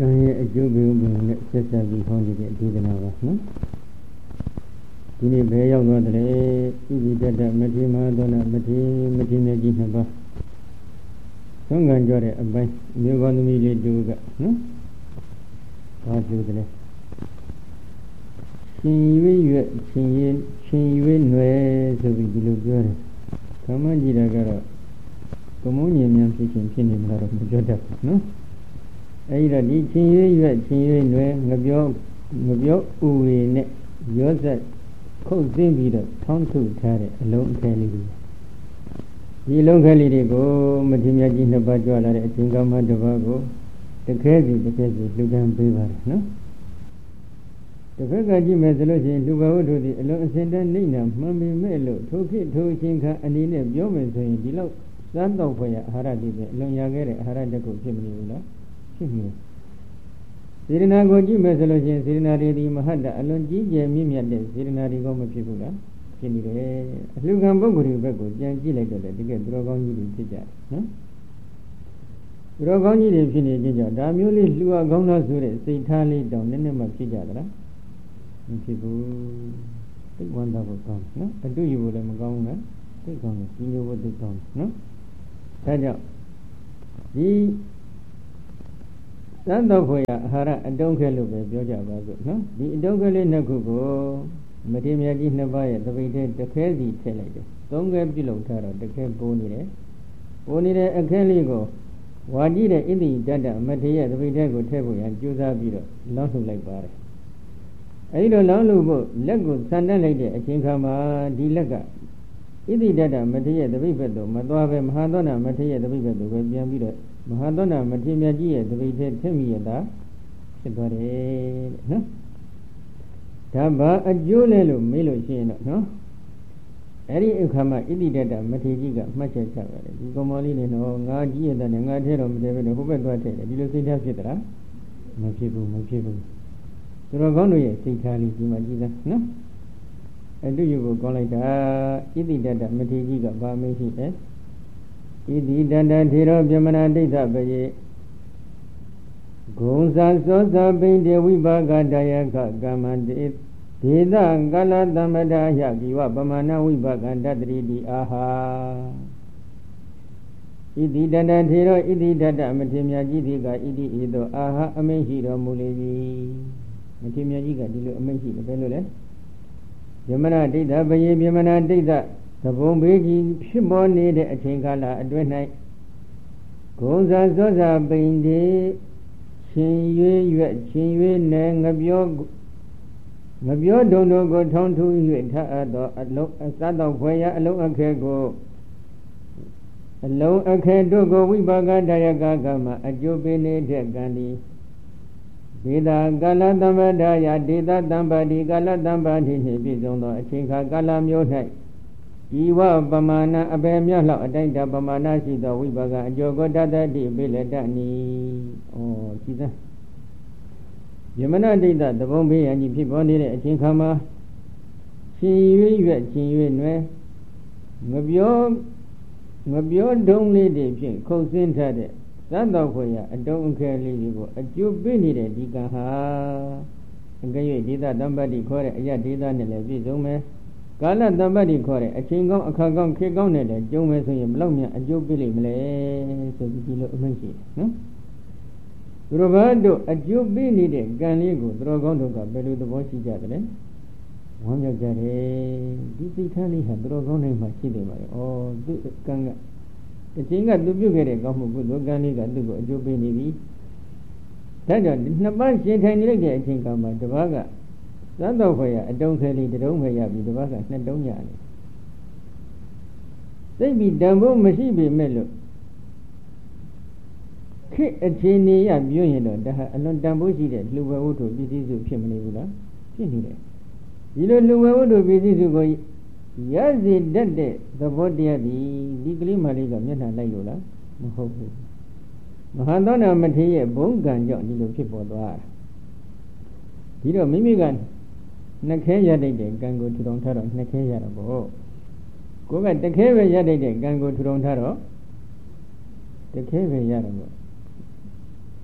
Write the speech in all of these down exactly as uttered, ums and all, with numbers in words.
ကံရဲ့အကျိုးပေးပုံနဲ့ဆက်ဆက်ပြီးဟောနေတဲ့ဒေသနာပါနော်ဒီနေ့ဘယ်ရောက်သွားတယ်ဣတိတတမထေမဟာသောနာမထေမထေမြတ်ကြီးနှစ်ပါးသုံးကံကြတဲ့အပိုင်းမျိုးကောင်းသမီးလေးတူကနော်ဘာပြောတယ်ရှင်ရွေးရွက်ရှင်ရင်ရှင်ရွေးနွယ်ဆိုပြီးဒီလိုပြောတယ်ခမန်းကြည့်တာကတော့ကမုန်းညင်မြန်ဖြစ်ခြင်းဖြစ်နေမှာတော့မပြောတတ်ဘူးနော်အဲဒီတော့ဒီချင်းရွေးရွက်ချင်းရွေးနွယ်ငပြောငပြောဥရီနဲ့ရောဆက်ခုတ်သိမ့်ပြီးတော့ထောင်းထုတ်ထားတဲ့အလုံးအခဲလေးတွေဒီအလုံးခဲလေးတွေကိုမထေမြတ်ကြီးနှစ်ပါးကြွလာတဲ့အချိန်ကမှတစ်ပါးကိုတခဲစီတခဲစီလူကံပေးပါတယ်နော်တစ်ဖက်ကကြည့်မယ်ဆိုလို့ရှိရင်လူဘဝတ္ထုဒီအလုံးအစင်တန်းနှိမ့်နာမှန်ပေမဲ့လို့ထိုခေတ်ထိုအချိန်ခါအနေနဲ့ပြောမယ်ဆိုရင်ဒီလောက်စမ်းတော့ဖွယ်ရအာဟာရတွေပဲအလွန်ရခဲ့တဲ့အာဟာရတစ်ခုဖြစ်မနေဘူးလားဖြစ်နေစေရနာကိုကြည့်မယ်ဆိုလို့ရှိရင်စေရနာတွေဒီမဟာတ္တအလွန်ကြီးကျယ်မြင့်မြတ်တဲ့စေရနာတွေကမဖြစ်ဘူးလားဖြစ်နေတယ်အလှခံပုဂ္ဂိုလ်တွေဘက်ကိုကြံကြည့်လိုက်တော့လေတကယ်သူတော်ကောင်းကြီးတွေဖြစ်ကြတယ်နော်သူတော်ကောင်းကြီးတွေဖြစ်နေကြဒါမျိုးလေးလှူအကောင်းလားဆိုတဲ့စိတ်ထားလေးတောင်နည်းနည်းမှဖြစ်ကြသလားမဖြစ်ဘူးသိဝန္တာဖို့ကောင်းနော်အတူယူဖို့လည်းမကောင်းဘူးလားသိကောင်းတယ်ဒီမျိုးဖို့သိကောင်းတယ်နော်ဒါကြောင့်ဒီသံတော်ဖွယ်အာဟာရအတုံးခဲလို့ပဲပြောကြပါစို့နော်ဒီအတုံးခဲလေးနှစ်ခုကိုမထေမြတ်ကြီးနှစ်ပါးရဲ့သပိတ်ထဲတစ်ခဲစီထည့်လိုက်တယ်သုံးခဲပြုလုပ်ထားတော့တစ်ခဲပိုးနေတယ်ပိုးနေတဲ့အခက်လေးကိုဝါကြည့်တဲ့ဣတိတတမထေရရဲ့သပိတ်ထဲကိုထည့်ဖို့ရန်ကြိုးစားပြီးတော့လောင်းထုတ်လိုက်ပါတယ်အဲဒီလိုလောင်းလို့ဖို့လက်ကိုဆန်တက်လိုက်တဲ့အချိန်ခါမှာဒီလက်ကဣတိတတမထေရရဲ့သပိတ်ဘက်သို့မသွားပဲမဟာသောနာမထေရရဲ့သပိတ်ဘက်သို့ပဲပြန်ပြီးတော့မဟာသောနာမထေမြတ်ကြီးရဲ့သပိတ်ထဲထည့်မိရတာဖြစ်သွားတယ်တဲ့နော်ဒါဘာအကျိုးလဲလို့မေးလို့ရှိရင်တော့နော်အဲ့ဒီအခါမှာဣတိတတမထေကြီးကမှတ်ချက်ချပါတယ်ဒီကောင်မလေးနဲ့တော့ငါကြီးရတဲ့ငါထဲတော့မထဲပဲဟိုဘက်သွားထည့်တယ်ဒီလိုစိတ်ထားဖြစ်သလားမဖြစ်ဘူးမဖြစ်ဘူးသူတော်ကောင်းတို့ရဲ့စိတ်ထားလေးဒီမှာကြည့်စမ်းနော်အတူယူကိုကောင်းလိုက်တာဣတိတတမထေကြီးကဗာမေးရှိတယ်ဣတိတတထေရောပြမနာဒိဋ္ဌပယေဂုံသာသောသာပိန္ဒေဝိပါကတယခကမ္မတေဒေသကာလသမ္ပဒါယကိဝပမာဏဝိပါကတတတိတိအာဟာဣတိတတထေရောဣတိတတမထေမြတ်ကြီးဒီကဣတိဤသို့အာဟာအမိန့်ရှိတော်မူလေပြီမထေမြတ်ကြီးကဒီလိုအမိန့်ရှိတယ်ဘယ်လိုလဲပြမနာဒိဋ္ဌပယေပြမနာဒိဋ္ဌသဘုံဘေးကြီးဖြစ်ပေါ်နေတဲ့အချိန်ကာလအတွင်း၌ဂုံစာသောစာပိန်ဒီရှင်ရွေးရွက်ရှင်ရွေးနယ်ငပြောငပြောဒုံတို့ကိုထောင်းထူ၍ထအပ်သောအလုံးအစတော်ဖွယ်ရအလုံးအခဲကိုအလုံးအခဲတို့ကိုဝိပါကတယကကမှာအကျိုးပေးနေတဲ့ကံဒီဒေတာကာလသမ္ပဒါယဒေတာတံပါတိကာလတံပါတိနှင့်ပြည့်စုံသောအချိန်ခါကာလမျိုး၌ဤဝပမာဏအပေမြတ်လောက်အတိုင်းတပမာဏရှိသောဝိပါကအကျော်ကိုတတ္တိပိလက်တနီဩကြည်စမ်းယမနာဒိဋ္ဌသဘုံဘေးရန်ကြီးဖြစ်ပေါ်နေတဲ့အချိန်ခါမှာရှင်ရွေးရွက်ရှင်ရွေးနွယ်ငပြောငပြောဒုံလေးတွေဖြင့်ခုတ်ဆင်းထားတဲ့သတ်တော်ခွေရအတုံးအခဲလေးတွေကိုအကျိုးပေးနေတဲ့ဒီကံဟာအကဲ၍ဒေသတံပတ္တိခေါ်တဲ့အယဒေသနဲ့လည်းပြည့်စုံမယ်ကာလတမ္ပတ္တိခေါ်တဲ့အချိန်ကောင်းအခါကောင်းခေတ်ကောင်းနဲ့လည်းကျုံမယ်ဆိုရင်ဘလောက်များအကျိုးပေးလိမ့်မလဲဆိုပြီးဒီလိုအမှန်ရှိတယ်နော်သူတော်ဘာတို့အကျိုးပေးနေတဲ့ကံလေးကိုသူတော်ကောင်းတို့ကဘယ်လိုသဘောရှိကြသလဲဝမ်းမြောက်ကြတယ်ဒီစိတ်ထားလေးဟာသူတော်ကောင်းတိုင်းမှာရှိနေပါလေဩသူကံကအချိန်ကသူပြုတ်ခဲ့တဲ့ကောင်းမှုကုသိုလ်ကံလေးကသူ့ကိုအကျိုးပေးနေပြီဒါကြောင့်နှစ်ပတ်ရှင်ထိုင်နေလိုက်တဲ့အချိန်ကမှတပတ်ကသတ်တော်ဖွယ်ရအတုံးခဲလေးတတုံးပဲရပြီတပတ်ကနှစ်တုံးရတယ်သိပြီတန်ဖို့မရှိပေမဲ့လို့ခေတ်အခြေအနေရပြောရင်တော့ဒါဟာအလွန်တန်ဖိုးရှိတဲ့လူဝဲဝတ္ထုပစ္စည်းစုဖြစ်မနေဘူးလားဖြစ်နေတယ်ဒီလိုလူဝဲဝတ္ထုပစ္စည်းစုကိုရစေတတ်တဲ့သဘောတရားဒီဒီကလေးမလေးကမျက်နှာလိုက်လို့လားမဟုတ်ဘူးမဟာသောနာမထေရရဲ့ဘုံကံကြောင့်ဒီလိုဖြစ်ပေါ်သွားတာဒီတော့မိမိကနှစ်ခဲရတတ်တဲ့ကံကိုထူထောင်ထားတော့နှစ်ခဲရတော့ဘောကိုယ်ကတစ်ခဲပဲရတတ်တဲ့ကံကိုထူထောင်ထားတော့တစ်ခဲပဲရတော့ဘော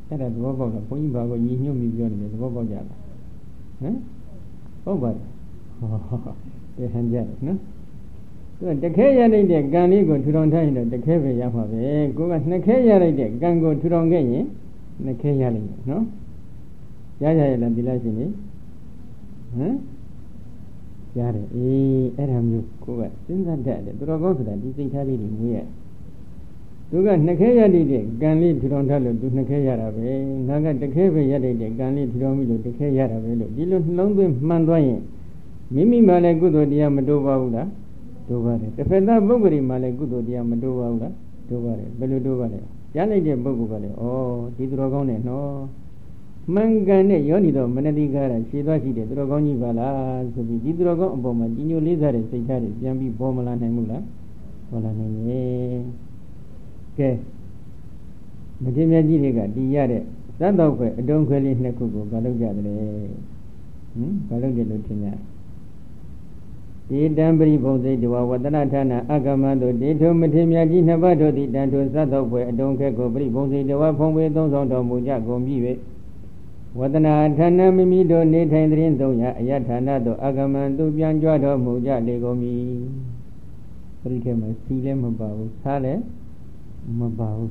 အဲ့ဒါသဘောပေါက်တာဘုန်းကြီးဘာကိုညီညွတ်ပြီးပြောနေလဲသဘောပေါက်ကြလားဟမ်ဟုတ်ပါတယ်ဟောဒီဟန်ကြတယ်နော်သူကတခဲရလိုက်တဲ့ကံလေးကိုထူထောင်ထားရင်တော့တခဲပဲရမှာပဲကိုကနှစ်ခဲရလိုက်တဲ့ကံကိုထူထောင်ခဲ့ရင်နှစ်ခဲရလိမ့်မယ်နော်ရရရလားဒီလားရှင်လေဟမ်ရတယ်အေးအဲ့ဒါမျိုးကိုကစဉ်းစားတတ်တယ်သူတော်ကောင်းဆိုတာဒီစိတ်ထားလေးတွေမွေးရသူကနှစ်ခဲရတဲ့ကံလေးထူထောင်ထားလို့သူနှစ်ခဲရတာပဲငါကတခဲပဲရတဲ့ကံလေးထူထောင်ပြီးလို့တခဲရတာပဲလို့ဒီလိုနှလုံးသွင်းမှန်သွားရင်မိမိမှလည်းကုသိုလ်တရားမတိုးပါဘူးလားတိုးပါတယ်တစ်ဖက်သားပုဂ္ဂိုလ်မှလည်းကုသိုလ်တရားမတိုးပါဘူးလားတိုးပါတယ်ဘယ်လိုတိုးပါလဲကြားလိုက်တဲ့ပုဂ္ဂိုလ်ကလည်းဩဒီသူတော်ကောင်းနဲ့နော်မှန်ကန်တဲ့ယောနီတော်မနတိကားရရှည်သွားရှိတဲ့သူတော်ကောင်းကြီးပါလားဆိုပြီးဒီသူတော်ကောင်းအပေါ်မှာကြီးညိုလေးစားတဲ့စိတ်ထားတွေပြန်ပြီးပေါ်မလာနိုင်ဘူးလားပေါ်လာနိုင်ရဲ့ကဲမထေရမြတ်ကြီးတွေကတည်ရတဲ့သတ်တော်ခွဲအတုံးခွဲလေးနှစ်ခုကိုမလုပ်ကြတယ်ဟင်မလုပ်တယ်လို့ထင်ကြဒေတံပရိဘုံစိတ်တဝဝတ္တနာဌာနအကမံတို့ဒေထုမထေရမြတ်ကြီးနှစ်ပါးတို့သည်တန်ထိုသတ်တော်ခွဲအတုံးခဲကိုပရိဘုံစိတ်တဝဖုံးဝေသုံးဆောင်တော်မူကြကုန်ပြီ၍ဝတ္တနာဌာနမိမိတို့နေထိုင်သတင်းသုံးရာအယဌာနတို့အကမံသူပြန်ကြွတော်မူကြလေကုန်ပြီပရိခေမှာစီလည်းမပါဘူးစားလည်းမပါဘူး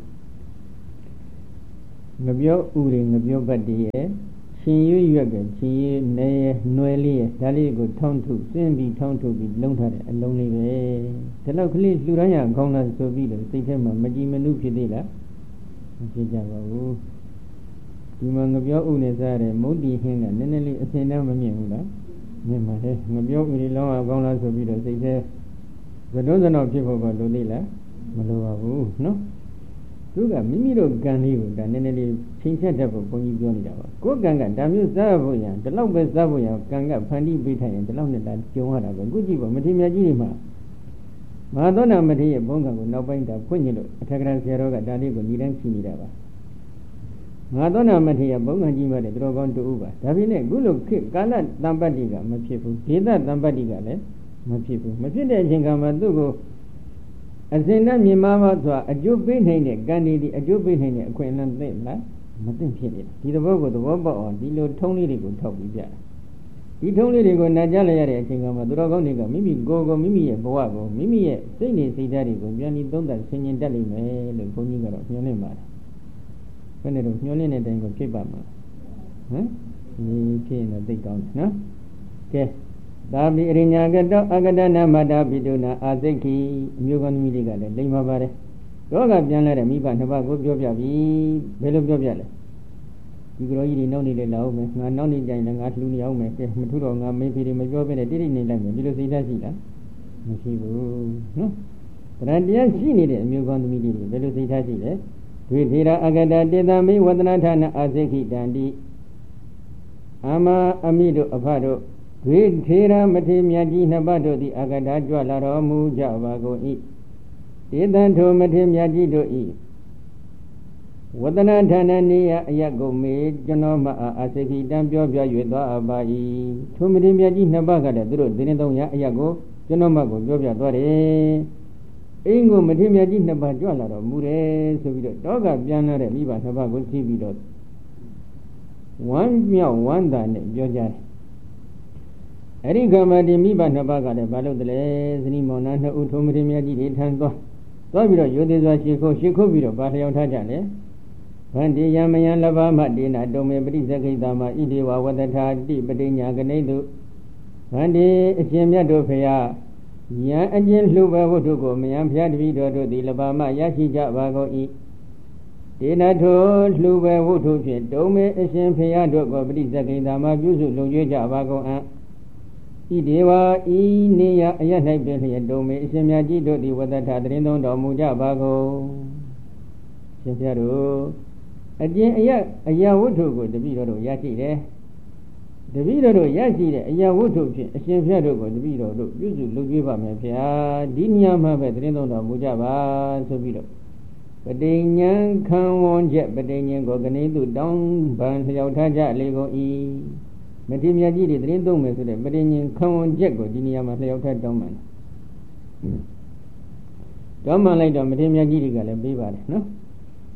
ငပြောဥတွေငပြောပတ်တည်းရဲ့ရှင်ရွရွက်ကရှင်ရွနေရနွယ်လေးရဲ့ဒါလေးကိုထောင်းထုစင်းပြီးထောင်းထုပြီးလုံးထားတဲ့အလုံးလေးပဲဒီလောက်ကလေးလှူဒန်းရကောင်းလားဆိုပြီးတော့စိတ်ထဲမှာမကြည်မနုဖြစ်သေးလားမဖြစ်ကြပါဘူးဒီမှာငပြောဥနဲ့စားတဲ့မုတ်တီဟင်းကနည်းနည်းလေးအစင်တော့မမြင်ဘူးလားမြင်ပါတယ်ငပြောဥတွေလောင်းရကောင်းလားဆိုပြီးတော့စိတ်ထဲဇဒုံးဇနောဖြစ်ဖို့ကလိုသေးလားမလိုပါဘူးနော်သူကမိမိတို့ကံလေးကိုဒါနည်းနည်းလေးချိန်ချက်တတ်ဖို့ဘုန်းကြီးပြောနေတာပါကိုယ်ကံကဒါမျိုးစားဖို့ရံဒီလောက်ပဲစားဖို့ရံကံကဖန်တီးပေးထိုင်ရင်ဒီလောက်နဲ့ဒါကြုံရတာပဲအခုကြည့်ပါမထေရမြတ်ကြီးတွေမှာမဟာသောနာမထေရရဲ့ဘုန်းကံကိုနောက်ပိုင်းဒါဖွင့်ညလို့အထက်ကရာဆရာတော်ကဒါလေးကိုညီတန်းရှိနေတာပါမဟာသောနာမထေရဘုန်းကံကြီးမှတဲ့သူတော်ကောင်းတူဦးပါဒါဖြစ်နေအခုလိုခေတ်ကာလတံပတ္တိကမဖြစ်ဘူးဒေသတံပတ္တိကလည်းမဖြစ်ဘူးမဖြစ်တဲ့အချိန်ကမှသူ့ကိုအစဉ်နဲ့မြင်မှာပါဆိုတာအကျိုးပေးနိုင်တဲ့ကံဒီဒီအကျိုးပေးနိုင်တဲ့အခွင့်အလမ်းသိလားမသိဖြစ်နေတာဒီသဘောကိုသဘောပေါက်အောင်ဒီလိုထုံးလေးတွေကိုထောက်ပြီးပြဒီထုံးလေးတွေကိုနာကြားလိုက်ရတဲ့အချိန်ကမှသူတော်ကောင်းတွေကမိမိကိုယ်ကိုမိမိရဲ့ဘဝကိုမိမိရဲ့စိတ်နေစိတ်ဓာတ်တွေကိုပြန်ပြီးသုံးသပ်ဆင်ခြင်တတ်လိမ့်မယ်လို့ဘုန်းကြီးကတော့ညွှန်နေပါတယ်ဘယ်နဲ့တော့ညွှန်နေတဲ့တိုင်ကိုဖြစ်ပါမှာဟမ်ဒီဖြစ်ရင်တော့သိကောင်းတယ်နော်ကဲသာပိအရိညာကတောအကတနာမတာပိတုနာအာသိခိအမျိုးကောင်းသမီးတွေကလည်းလိမ္မာပါတယ်တော့ကပြန်လာတဲ့မိဘနှစ်ပါးကိုပြောပြပြီဘယ်လိုပြောပြလဲဒီကတော်ကြီးတွေနောက်နေလေလာအောင်မယ်ငါနောက်နေကြရင်လည်းငါလှူနေအောင်မယ်ကဲမထူတော့ငါမင်းဖေတွေမပြောဘဲနဲ့တိတိနေလိုက်မယ်ဒီလိုစိတ်ဓာတ်ရှိလားမရှိဘူးနော်တရားတရားရှိနေတဲ့အမျိုးကောင်းသမီးတွေဘယ်လိုစိတ်ဓာတ်ရှိလဲဒွေထေရအကတတေတမိဝတ္တနာဌာနအာသိခိတန္တိအာမအမိတို့အဖတို့ဝိထေရမထေမြတ်ကြီးနှစ်ပါးတို့သည်အကတာကြွလာတော်မူကြပါကုန်၏တေတံထိုမထေမြတ်ကြီးတို့၏ဝတ္တနာဌာနနေယအယက်ကိုမေကျွန်တော်မှအာစိခိတံပြောပြ၍သွားအပ်ပါ၏ထိုမထေမြတ်ကြီးနှစ်ပါးကလည်းသူတို့သင်းသုံးရအယက်ကိုကျွန်တော်မှကိုပြောပြသွားတယ်အိမ်ကိုမထေမြတ်ကြီးနှစ်ပါးကြွလာတော်မူတယ်ဆိုပြီးတော့တောကပြန်လာတဲ့မိဘနှစ်ပါးကိုသိပြီးတော့ဝမ်းမြောက်ဝမ်းသာနဲ့ပြောကြတယ်အဲ့ဒီကမ္မတိမိဘနှစ်ပါးကလည်းဘာလို့တလဲသတိမောင်နှံနှစ်ဦးထုံမထေမြတ်ကြီးတွေထမ်းသွားသွားပြီးတော့ရိုသေစွာရှ िख ုရှ िख ုပြီးတော့ဘာလျောက်ထားကြလဲဗန္တိယမယံလဘာမတေနာတုံမေပရိသခိတမဣတိဝဝတ္ထာတိပတိညာကနေတုဗန္တိအရှင်မြတ်တို့ဖရာယံအကျဉ်လှုပ်ပဲဝတ္ထုကိုမယံဖျားတပည့်တော်တို့သည်လဘာမရရှိကြပါကုန်၏ဒေနာထိုလှုပ်ပဲဝတ္ထုဖြင့်တုံမေအရှင်ဖရာတို့ကိုပရိသခိတမပြုစုလုံကျွေးကြပါကုန်အံ့ဤဒေဝဤနေယအယ၌ပင်လျက်တုံမေအရှင်မြတ်ကြီးတို့သည်ဝတ္တထတရင်သုံးတော်မူကြပါကုန်ရှင်ပြတို့အကျဉ်အယအယဝတ္ထုကိုတပည့်တော်တို့ရရှိတယ်တပည့်တော်တို့ရရှိတဲ့အယဝတ္ထုဖြင့်အရှင်ပြတို့ကိုတပည့်တော်တို့ပြုစုလုပ်ကြွေးပါမယ်ဗျာဒီညမှာပဲတရင်သုံးတော်မူကြပါဆိုပြီးတော့ပဋိညာခံဝန်ချက်ပဋိညာကိုကနေသူတောင်းပန်လျှောက်ထားကြလေကုန်၏မထေမြတ်ကြီးတွေသတင်းသုံးမယ်ဆိုတဲ့ပဋိညာဉ်ခံဝန်ချက်ကိုဒီနေရာမှာလျှောက်ထားတောင်းပန်တောင်းပန်လိုက်တော့မထေမြတ်ကြီးတွေကလည်းပေးပါတယ်နော်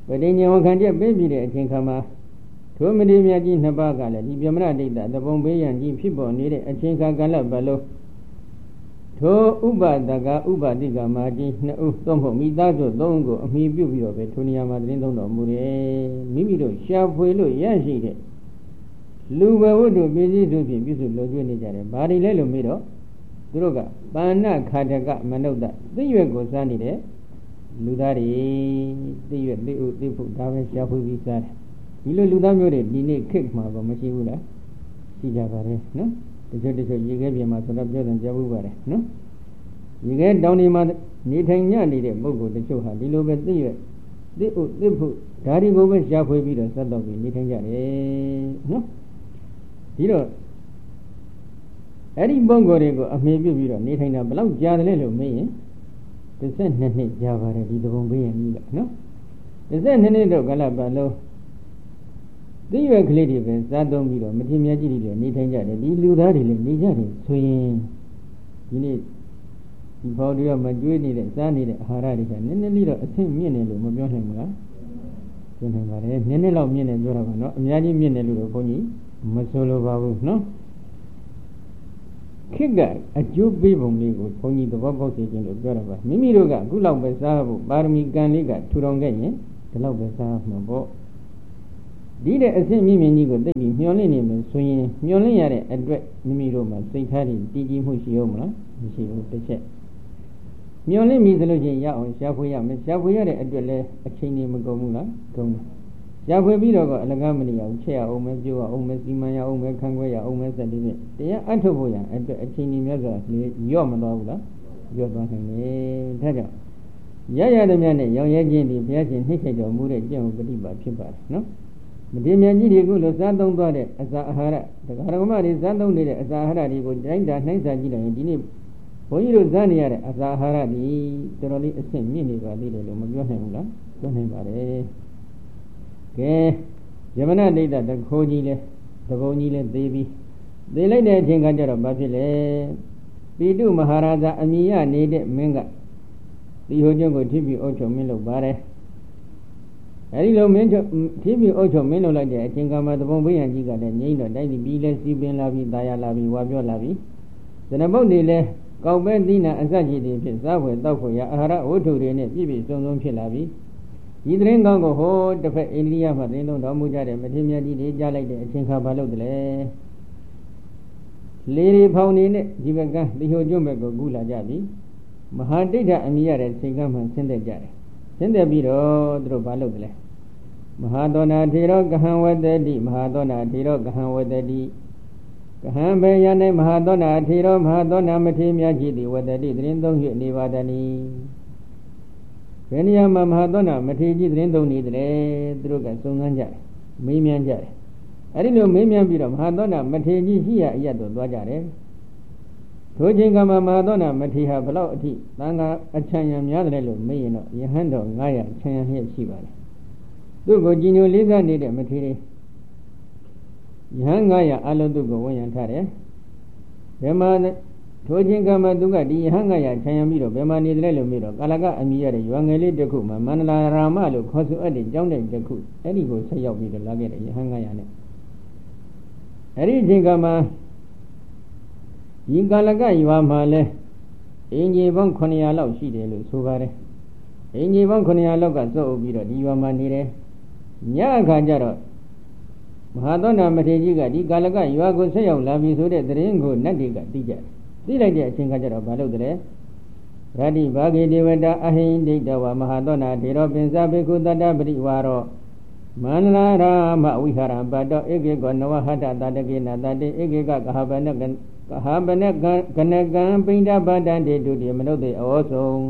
ပဋိညာဝန်ခံချက်ပေးပြီးတဲ့အချိန်ခါမှာထိုမတိမြတ်ကြီးနှစ်ပါးကလည်းဒီဗြဟ္မဏဒိဋ္ဌသဘုံဘေးရန်ကြီးဖြစ်ပေါ်နေတဲ့အချိန်ခါကာလပတ်လုံးထိုဥပဒကဥပတိကမာကြီးနှစ်ဦးသုံးဖို့မိသားစုသုံးကိုအမိပြုပြီးတော့ပဲထိုနေရာမှာသတင်းသုံးတော်မူတယ်မိမိတို့ရှာဖွေလို့ရရှိတဲ့လူဘဝတ္ထုပစ္စည်းတို့ဖြင့်ပြုစုလိုကျွေးနေကြတယ်ဘာတွေလဲလို့မေးတော့သူတို့ကပါဏခါတကမနုဿသိရွက်ကိုစားနေတဲ့လူသားတွေသိရွက်သိဥသိဖို့ဒါပဲရှာဖွေပြီးစားတယ်ဒီလိုလူသားမျိုးတွေဒီနေ့ခေတ်မှာတော့မရှိဘူးလားရှိကြပါတယ်နော်တချို့တချို့ရေခဲပြင်မှာဆိုတော့ပြောတယ်ကြားဘူးပါတယ်နော်ရေခဲတောင်ဒီမှာနေထိုင်ညနေတဲ့ပုဂ္ဂိုလ်တချို့ဟာဒီလိုပဲသိရွက်သိဥသိဖို့ဒါတွေကိုပဲရှာဖွေပြီးတော့စက်တော့ပြီးနေထိုင်ကြတယ်နော်ဒီတော့အဲ့ဒီပုဂ္ဂိုလ်တွေကိုအမေပြုပြီးတော့နေထိုင်တာဘယ်လောက်ကြာတယ်လဲလို့မေးရင်တစ်ဆက်နှစ်နှစ်ကြာပါတယ်ဒီသဘုံဘေးရန်ကြီးကနော်တစ်ဆက်နှစ်နှစ်တော့ကလပ်ပတ်လုံးသိရွက်ကလေးတွေပဲစားသုံးပြီးတော့မထေမြတ်ကြီးတွေနေထိုင်ကြတယ်ဒီလူသားတွေလည်းနေကြတယ်ဆိုရင်ဒီနေ့ဒီဘော်တွေကမကျွေးနေတဲ့စားနေတဲ့အာဟာရတွေကနည်းနည်းလေးတော့အဆင့်မြင့်တယ်လို့မပြောနိုင်ဘူးလားပြောနိုင်ပါတယ်နည်းနည်းလောက်မြင့်တယ်ပြောတာပါနော်အများကြီးမြင့်တယ်လို့တော့ဘုန်းကြီးမဆိုလိုပါဘူးနော်ခေတ်ကအကျိုးပေးပုံလေးကိုဘုန်းကြီးသဘောပေါက်စေခြင်းလို့ပြောတာပါမိမိတို့ကအခုလောက်ပဲစားဖို့ပါရမီကံလေးကထူထောင်ခဲ့ရင်ဒီလောက်ပဲစားမှာပေါ့ဒီတဲ့အဆင့်မြင့်မြင့်ကြီးကိုသိပြီးမျှော်လင့်နေမယ်ဆိုရင်မျှော်လင့်ရတဲ့အတွက်မိမိတို့မှာစိတ်ထားတွေတည်ကြည်မှုရှိအောင်မလားမရှိဘူးတစ်ချက်မျှော်လင့်ပြီဆိုလို့ချင်းရအောင်ရှားဖွေရမယ်ရှားဖွေရတဲ့အတွက်လည်းအချိန်ကြီးမကုန်ဘူးလားကုန်တယ်ရှားဖွေပြီးတော့ကအလကားမနေရဘူးချက်ရအောင်မယ်ပြုတ်ရအောင်မယ်စီမံရအောင်မယ်ခံခွဲရအောင်မယ်စသည်ဖြင့်တရားအထုတ်ဖို့ရအတွက်အချိန်ကြီးမြတ်စွာရော့မသွားဘူးလားရော့သွားနိုင်တယ်ဒါကြောင့်ရရတဲ့မြတ်နဲ့ရောင်ရဲခြင်းဒီဘုရားရှင်နှိမ့်ဆက်တော်မူတဲ့ကျင့်ဝတ်ပฏิပါဖြစ်ပါတယ်နော်မထေမြတ်ကြီးတွေကလို့စားသုံးသွားတဲ့အစာအာဟာရတရားဓမ္မတွေစားသုံးနေတဲ့အစာအာဟာရတွေကိုတိုင်းတာနှိုင်းစာကြည့်လိုက်ရင်ဒီနေ့ဘုန်းကြီးတို့စားနေရတဲ့အစာအာဟာရတွေတော်တော်လေးအဆင့်မြင့်နေပါသေးတယ်လို့မပြောနိုင်ဘူးလားပြောနိုင်ပါတယ်ကဲယမနဒိဋ္ဌတခိုးကြီးလဲသဘုံကြီးလဲသေးပြီးသေးလိုက်တဲ့အချိန်ကကျတော့ဘာဖြစ်လဲပိတုမဟာရာဇအမိယနေတဲ့မင်းကဒီဟိုကျုံကိုထိပ်ပြီးအုပ်ချုပ်မင်းလုပ်ပါတယ်အဲဒီလိုမင်းချုပ်ထိပ်ပြီးအုပ်ချုပ်မင်းလုပ်လိုက်တဲ့အချိန်ကမှသဘုံဘိယံကြီးကလည်းငိမ့်တော့တိုက်ပြီးလဲစီပင်လာပြီးตายလာပြီးဝါပြောလာပြီးဇနဘုတ်တွေလဲကောက်ပဲသီးနာအစကြီးတွေဖြစ်စားဖွယ်တောက်ဖွယ်ရအာဟာရဝတ္ထုတွေနဲ့ပြည့်ပြည့်စုံစုံဖြစ်လာပြီးဒီသတင်းကောင်းကိုဟိုတစ်ဖက်အိန္ဒိယမှာသတင်းတော်မူကြတဲ့မထေရမြတ်ကြီးတွေကြားလိုက်တဲ့အချိန်ခါဘာလုပ်တယ်လဲလေရီဖောင်နေနဲ့ဒီဘက်ကဒီဟိုကျွန်းဘက်ကိုကူးလာကြပြီမဟာဒိဋ္ဌအမိရတဲ့စိတ်ကမှဆင်းသက်ကြတယ်ဆင်းသက်ပြီးတော့သူတို့ဘာလုပ်တယ်လဲမဟာသောနာထေရောကဟံဝတ္တိမဟာသောနာထေရောကဟံဝတ္တိကဟံဘေယနေမဟာသောနာထေရောမဟာသောနာမထေရမြတ်ကြီးသည်ဝတ္တိသတင်းသုံး၍နေပါတနီဘယ်နေရာမှာမဟာသောနာမထေရကြီးသတင်းသုံးနေတယ်သူတို့ကစုံစမ်းကြတယ်မေးမြန်းကြတယ်အဲဒီလိုမေးမြန်းပြီးတော့မဟာသောနာမထေရကြီးရှိရအရက်တို့သွားကြတယ်ထိုချိန်ကမှမဟာသောနာမထေရဟာဘလောက်အထိသံဃာအချမ်းရံများတယ်လို့မေးရင်တော့ယဟန်တော်ငါးရာအချမ်းရံလျက်ရှိပါတယ်သူ့ကိုကြည်ညိုလေးစားနေတဲ့မထေရယဟန်ငါးရာအလုံးသူ့ကိုဝန်ရံထားတယ်ဘယ်မှာထိုချင်းကမှသူကဒီယဟန်ငါးရာချမ်းရံပြီးတော့ဘယ်မှာနေတယ်လို့မေးတော့ကာလကအမိရတဲ့ရွာငယ်လေးတစ်ခုမှာမန္တလာရာမလို့ခေါ်ဆိုအပ်တဲ့ကျောင်းတိုင်တစ်ခုအဲ့ဒီကိုဆက်ရောက်ပြီးတော့လာခဲ့တဲ့ယဟန်ငါးရာနဲ့အဲ့ဒီချင်းကမှဒီကာလကရွာမှာလဲအင်ကြီးပေါင်းခုနှစ်ရာလောက်ရှိတယ်လို့ဆိုပါတယ်အင်ကြီးပေါင်းခုနှစ်ရာလောက်ကစုပ်ပြီးတော့ဒီရွာမှာနေတယ်ညအခါကျတော့မဟာသောနာမထေရကြီးကဒီကာလကရွာကိုဆက်ရောက်လာပြီဆိုတဲ့သတင်းကိုနတ်တွေကသိကြတယ်သိလိုက်တဲ့အချိန်ကကျတော့ဘာလုပ်တယ်ရတ္တိဘာဂေဒေဝတာအဟိဒိဋ္ဌဝမဟာသောနာထေရောပင်စဘေကုတတ္တပရိဝါရောမန္တလာရာမဝိဟာရဘတောဧကေကောနဝဟတတတကေနတတေဧကေကကဟဗနကကဟဗနကကနကံပိဋ္ဌပတံတေတုတိမနုဿေဩဆုံး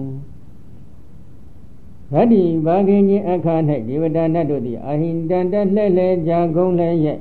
ရတ္တိဘာဂင်ကြီးအခါ၌ဒေဝတာနတ်တို့သည်အဟိတန္တလှဲ့လဲကြာကုန်လဲရဲ့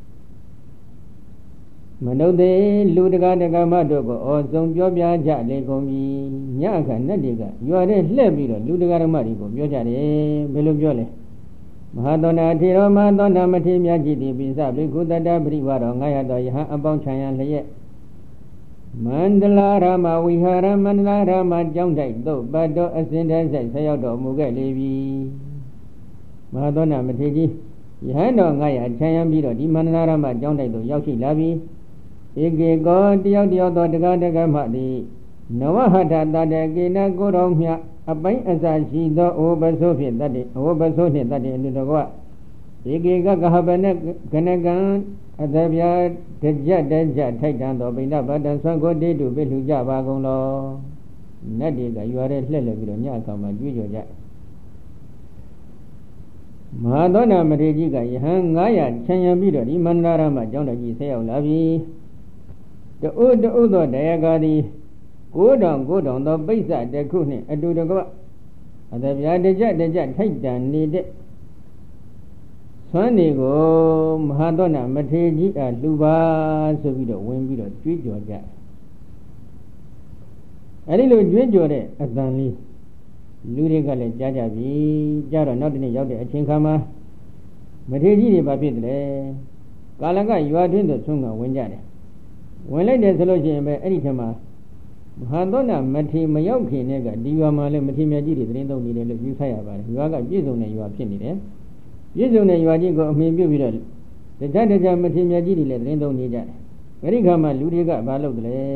မနုဿေလူတကာတကမတို့ကိုဩဆုံးပြောပြကြလေကုန်ပြီညအခါနတ်တွေကရွာတဲ့လှဲ့ပြီးတော့လူတကာဓမ္မတွေကိုပြောကြတယ်ဘယ်လိုပြောလဲမဟာသောနာထေရောမဟာသောနာမထေရမြတ်ကြီးသည်ပိစဘိက္ခုတတ္တပရိဝါရောငါးရတော်ယဟန်အပေါင်းချမ်းရလျက်မန္တလာရမဝိဟာရမန္တလာရမကျောင်းတိုက်သို့ပတ်တော်အစဉ်တည်းဆိုင်ဆက်ရောက်တော်မူခဲ့လေပြီမဟာသောနာမထေရကြီးယဟန်တော်ငါရချမ်းရံပြီးတော့ဒီမန္တနာရမကျောင်းတိုက်သို့ရောက်ရှိလာပြီးဧကေကောတယောက်တယောက်သောတက္ကတက္ကမသည်နဝဟထတတကေနကိုတော်မြအပိုင်းအစာရှိသောဩဘဆိုဖြင့်တတ်တယ်ဩဘဆိုနှင့်တတ်တယ်အနုတကောဧကေကကဟပနကနကံအသဗျာတကြတကြထိုက်တန်သောပိဏဗတ္တဆွမ်းကိုတေတုပိလှူကြပါကုန်လောနတ်တွေကရွာထဲလှည့်လည်ပြီးတော့ညအခါမှာကြွေးကြော်ကြမဟာသောနာမထေရကြီးကယဟန်ငါးရာချမ်းရံပြီးတော့ဒီမန္တရာမှာကျောင်းတော်ကြီးဆက်ရောက်လာပြီတူတူသောတရားကားသည်ကိုးတောင်ကိုးတောင်သောပိဿတစ်ခုနှင့်အတူတကွအသဗျာတကြတကြထိုက်တန်နေတဲ့ဆွမ်းနေကိုမဟာသောနာမထေရကြီးအားလှူပါဆိုပြီးတော့ဝင်ပြီးတော့ကြွေးကြော်ကြအဲဒီလိုကြွေးကြော်တဲ့အသံလေးလူတွေကလည်းကြားကြပြီကြားတော့နောက်တနေ့ရောက်တဲ့အချိန်ခါမှာမထေရကြီးတွေဘာဖြစ်တယ်လဲကာလကရွာတွင်းသို့ဆုံးကဝင်ကြတယ်ဝင်လိုက်တယ်ဆိုလို့ရှိရင်ပဲအဲ့ဒီထက်မှာမဟာသောနာမထေရမရောက်ခင်တည်းကဒီရွာမှာလည်းမထေရမြတ်ကြီးတွေသတင်းသုံးနေတယ်လို့ယူဆရပါတယ်ရွာကပြည့်စုံတဲ့ရွာဖြစ်နေတယ်ပြည့်စုံတဲ့ရွာကြီးကိုအမြင်ပြုပြီးတော့တခြားတခြားမထေရမြတ်ကြီးတွေလည်းသတင်းသုံးနေကြတယ်အဲ့ဒီခါမှာလူတွေကဘာလုပ်တယ်လဲ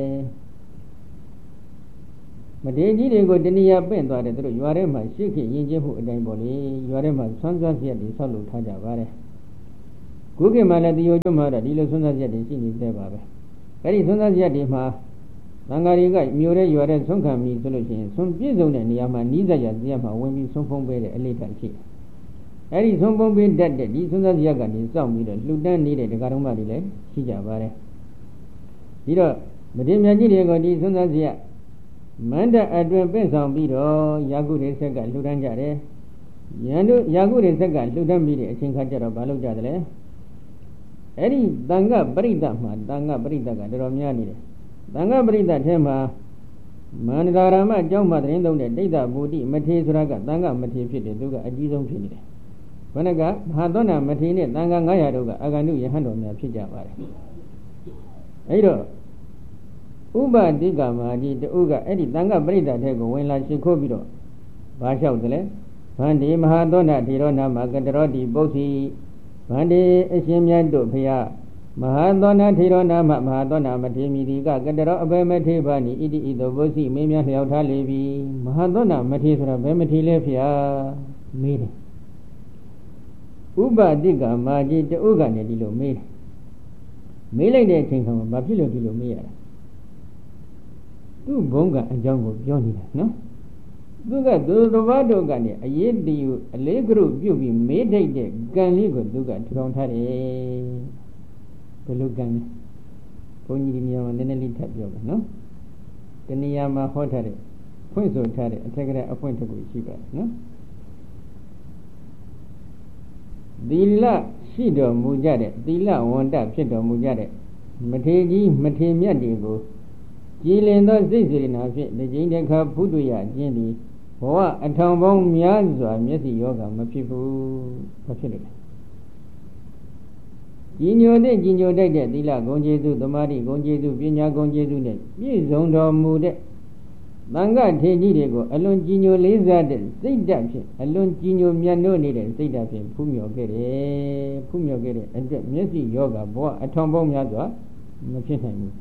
မထေရကြီးတွေကိုတဏှာပင့်သွားတယ်သူတို့ရွာထဲမှာရှိခင်ယဉ်ကျေးမှုအတိုင်းပေါ့လေရွာထဲမှာဆွမ်းဆွမ်းပြက်တွေဆောက်လုပ်ထားကြပါတယ်ခုခေတ်မှာလည်းတယောကျွတ်မှာတော့ဒီလိုဆွမ်းဆွမ်းပြက်တွေရှိနေသေးပါပဲအဲ့ဒီဆွမ်းဆွမ်းပြက်တွေမှာသံဃာတွေကမြို့ရဲရွာထဲဆုံးခံပြီဆိုလို့ရှိရင်ဆွမ်းပြည့်စုံတဲ့နေရာမှာနီးစပ်ရတရားမှာဝင်ပြီးဆွမ်းဖုံးပေးတဲ့အလေးထားရှိတယ်အဲ့ဒီဆွမ်းဖုံးပေးတတ်တဲ့ဒီဆွမ်းဆွမ်းပြက်ကနေစောင့်ပြီးတော့လှူဒန်းနေတဲ့ဒကာတော်မတွေလည်းရှိကြပါတယ်ပြီးတော့မထေရမြတ်ကြီးတွေကဒီဆွမ်းဆွမ်းပြက်မန္တအတွင်ပင့်ဆောင်ပြီးတော့ယာကုရိဆက်ကလှူဒန်းကြတယ်။ယန္တုယာကုရိဆက်ကလှူဒန်းပြီးတဲ့အချိန်ခါကျတော့မလုပ်ကြတယ်လေ။အဲ့ဒီတန်ခပရိသတ်မှာတန်ခပရိသတ်ကတော်တော်များနေတယ်။တန်ခပရိသတ်ထဲမှာမန္တရာရမအကြောင်းမှသတင်းသုံးတဲ့ဒိဋ္ဌဘူတိမထေရဆိုတာကတန်ခမထေရဖြစ်တယ်သူကအကြီးဆုံးဖြစ်နေတယ်။ဘယ်နှကမဟာသောနာမထေရနဲ့တန်ခငါးရာတို့ကအဂန္တုယဟန်တော်များဖြစ်ကြပါတယ်။အဲ့တော့ဥပတိကမာကြီးတူကအဲ့ဒီတန်ခပရိသတ်ထဲကိုဝင်လာရှိခိုးပြီးတော့ဘာလျှောက်တယ်လဲဗန္ဒီမဟာသောနာထေရနာမကတရောတိပု္ပ္ပိဗန္ဒီအရှင်မြတ်တို့ဖျားမဟာသောနာထေရနာမမဟာသောနာမထေရမိတိကကတရောအဘယ်မထေဘာနိဣတိဣသောပု္ပ္ပိမင်းများလျှောက်ထားလေပြီမဟာသောနာမထေဆိုတာဘယ်မထေလဲဖျားမေးတယ်ဥပတိကမာကြီးတူကနေဒီလိုမေးတယ်မေးလိုက်တဲ့အချိန်ခါမှာဘာဖြစ်လို့ဒီလိုမေးရလဲသူ့ဘုံကအကြောင်းကိုပြောနေတာနော်သူကသူတစ်ပါးတို့ကနေအရေးတည်းအလေးကရုပြုတ်ပြီးမေးထိုက်တဲ့ကံလေးကိုသူကထူထောင်ထားတယ်ဘယ်လိုကံလဲဘုန်းကြီးဒီနေရာမှာနည်းနည်းလေးထပ်ပြောမယ်နော်တနေရာမှာဟောထားတဲ့ဖွင့်ဆိုထားတဲ့အထက်ကလေးအဖွင့်တစ်ခုရှိပါတယ်နော်သီလရှိတော်မူကြတဲ့သီလဝန္တဖြစ်တော်မူကြတဲ့မထေရကြီးမထေရမြတ်တွေကိုကြည်လင်သောစိတ်စေနာဖြင့်ဒီကြိမ်တစ်ခါဘုဒ္ဓရခြင်းသည်ဘဝအထောင်ပေါင်းများစွာမျက်စိယောဂမဖြစ်ဘူးဘာဖြစ်လို့လဲကြီးညိုတဲ့ကြီးညိုတိုက်တဲ့သီလဂုဏ်ကျေးဇူးသမာဓိဂုဏ်ကျေးဇူးပညာဂုဏ်ကျေးဇူးနဲ့ပြည့်စုံတော်မူတဲ့သံဃာထေကြီးတွေကိုအလွန်ကြီးညိုလေးစားတဲ့စိတ်ဓာတ်ဖြင့်အလွန်ကြီးညိုမြတ်နိုးနေတဲ့စိတ်ဓာတ်ဖြင့်ဖူးမြော်ခဲ့တယ်ဖူးမြော်ခဲ့တဲ့အတွက်မျက်စိယောဂဘဝအထောင်ပေါင်းများစွာမဖြစ်နိုင်ဘူး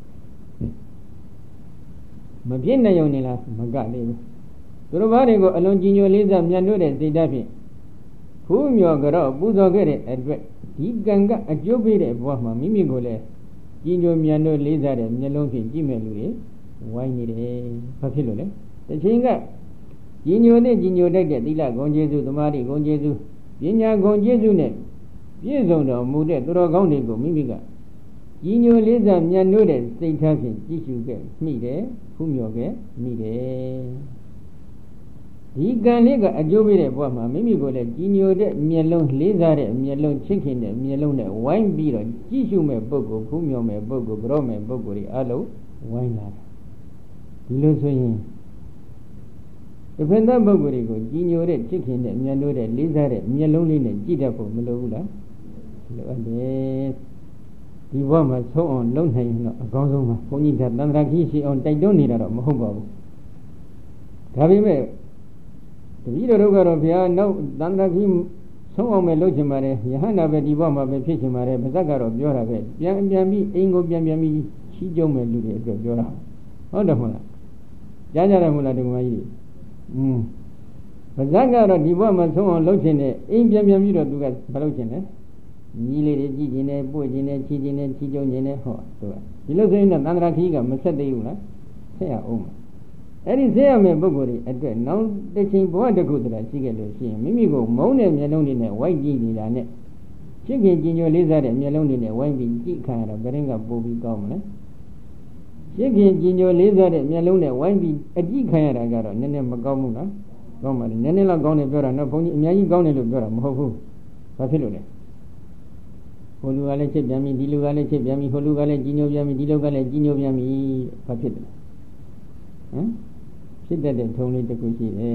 မပြည့်နိုင်ုံနေလားမကသေးဘူးသူတို့ဘာတွေကိုအလွန်ကြီးညိုလေးစားမြတ်နိုးတဲ့စိတ်ဓာတ်ဖြင့်ဖူးမြော်ကြတော့ပူဇော်ခဲ့တဲ့အတွက်ဒီကံကအကျိုးပေးတဲ့ဘဝမှာမိမိကိုလည်းကြီးညိုမြတ်နိုးလေးစားတဲ့မျက်လုံးဖြင့်ကြည့်မဲ့လူတွေဝိုင်းနေတယ်ဘာဖြစ်လို့လဲတစ်ချိန်ကကြီးညိုတဲ့ကြီးညိုတတ်တဲ့သီလဂုဏ်ကျေးဇူးသမာဓိဂုဏ်ကျေးဇူးပညာဂုဏ်ကျေးဇူးနဲ့ပြည့်စုံတော်မူတဲ့သူတော်ကောင်းတွေကိုမိမိကကြီးညိုလေးစားမြတ်နိုးတဲ့စိတ်ထားဖြင့်ကြည့်ရှုခဲ့မိတယ်ဖူးမြော်ခဲ့မိတယ်ဒီကံလေးကအကျိုးပေးတဲ့ဘဝမှာမိမိကိုလည်းကြီးညိုတဲ့မျက်လုံးလေးစားတဲ့မျက်လုံးချစ်ခင်တဲ့မျက်လုံးနဲ့ဝိုင်းပြီးတော့ကြည့်ရှုမဲ့ပုဂ္ဂိုလ်ဖူးမြော်မဲ့ပုဂ္ဂိုလ်ကြောမဲ့ပုဂ္ဂိုလ်တွေအလုံးဝိုင်းလာတယ်ဒီလိုဆိုရင်တစ်ဖက်သားပုဂ္ဂိုလ်တွေကိုကြီးညိုတဲ့ချစ်ခင်တဲ့မျက်နှာတဲ့လေးစားတဲ့မျက်လုံးလေးနဲ့ကြည့်တတ်ဖို့မလိုဘူးလားလိုအပ်တယ်ဒီဘဝမှာဆုံးအောင်လုပ်နိုင်ရင်တော့အကောင်းဆုံးပါဘုန်းကြီးကသန္တရာကြီးရှိအောင်တိုက်တွန်းနေတာတော့မဟုတ်ပါဘူးဒါပေမဲ့တပည့်တော်တို့ကတော့ဘုရားနောက်သန္တရာကြီးဆုံးအောင်မဲ့လုပ်ချင်ပါတယ်ယဟန္တာပဲဒီဘဝမှာပဲဖြစ်ချင်ပါတယ်ပါဇက်ကတော့ပြောတာပဲပြန်ပြန်ပြီးအိမ်ကိုပြန်ပြန်ပြီးချီးကျုံမဲ့လူတွေအတွက်ပြောတာဟုတ်တယ်မဟုတ်လားကြားကြတယ်မဟုတ်လားဒီကောင်ကြီးอืมပါဇက်ကတော့ဒီဘဝမှာဆုံးအောင်လုပ်ချင်တယ်အိမ်ပြန်ပြန်ပြီးတော့သူကမလုပ်ချင်တယ်ညီလေးတွေကြည့်ခြင်းနဲ့ပွေခြင်းနဲ့ချီးခြင်းနဲ့ချီးကျုံခြင်းနဲ့ဟောသူကဒီလိုဆိုရင်တော့သန္တရာခီးကမဆက်သေးဘူးလားဆက်ရအောင်အဲ့ဒီဆက်ရမယ့်ပုဂ္ဂိုလ်တွေအတွက်နောက်တစ်ချိန်ဘဝတစ်ခုတည်းရှိခဲ့လို့ရှိရင်မိမိကိုမုန်းတဲ့မျက်လုံးတွေနဲ့ဝိုက်ကြည့်နေတာနဲ့ချစ်ခင်ကြည်ညိုလေးစားတဲ့မျက်လုံးတွေနဲ့ဝိုင်းပြီးကြည့်ခံရတော့ဘယ်ရင်ကပို့ပြီးကောင်းမလဲချစ်ခင်ကြည်ညိုလေးစားတဲ့မျက်လုံးနဲ့ဝိုင်းပြီးအကြည့်ခံရတာကတော့နည်းနည်းမကောင်းဘူးလားကောင်းပါလေနည်းနည်းလောက်ကောင်းတယ်ပြောတာတော့ဘုန်းကြီးအများကြီးကောင်းတယ်လို့ပြောတာမဟုတ်ဘူးဘာဖြစ်လို့လဲဟိုလူကလည်းချစ်ပြန်ပြီဒီလူကလည်းချစ်ပြန်ပြီဟိုလူကလည်းကြည်ညိုပြန်ပြီဒီလူကလည်းကြည်ညိုပြန်ပြီဘာဖြစ်လဲဟမ်ဖြစ်တတ်တဲ့ထုံးလေးတစ်ခုရှိတယ်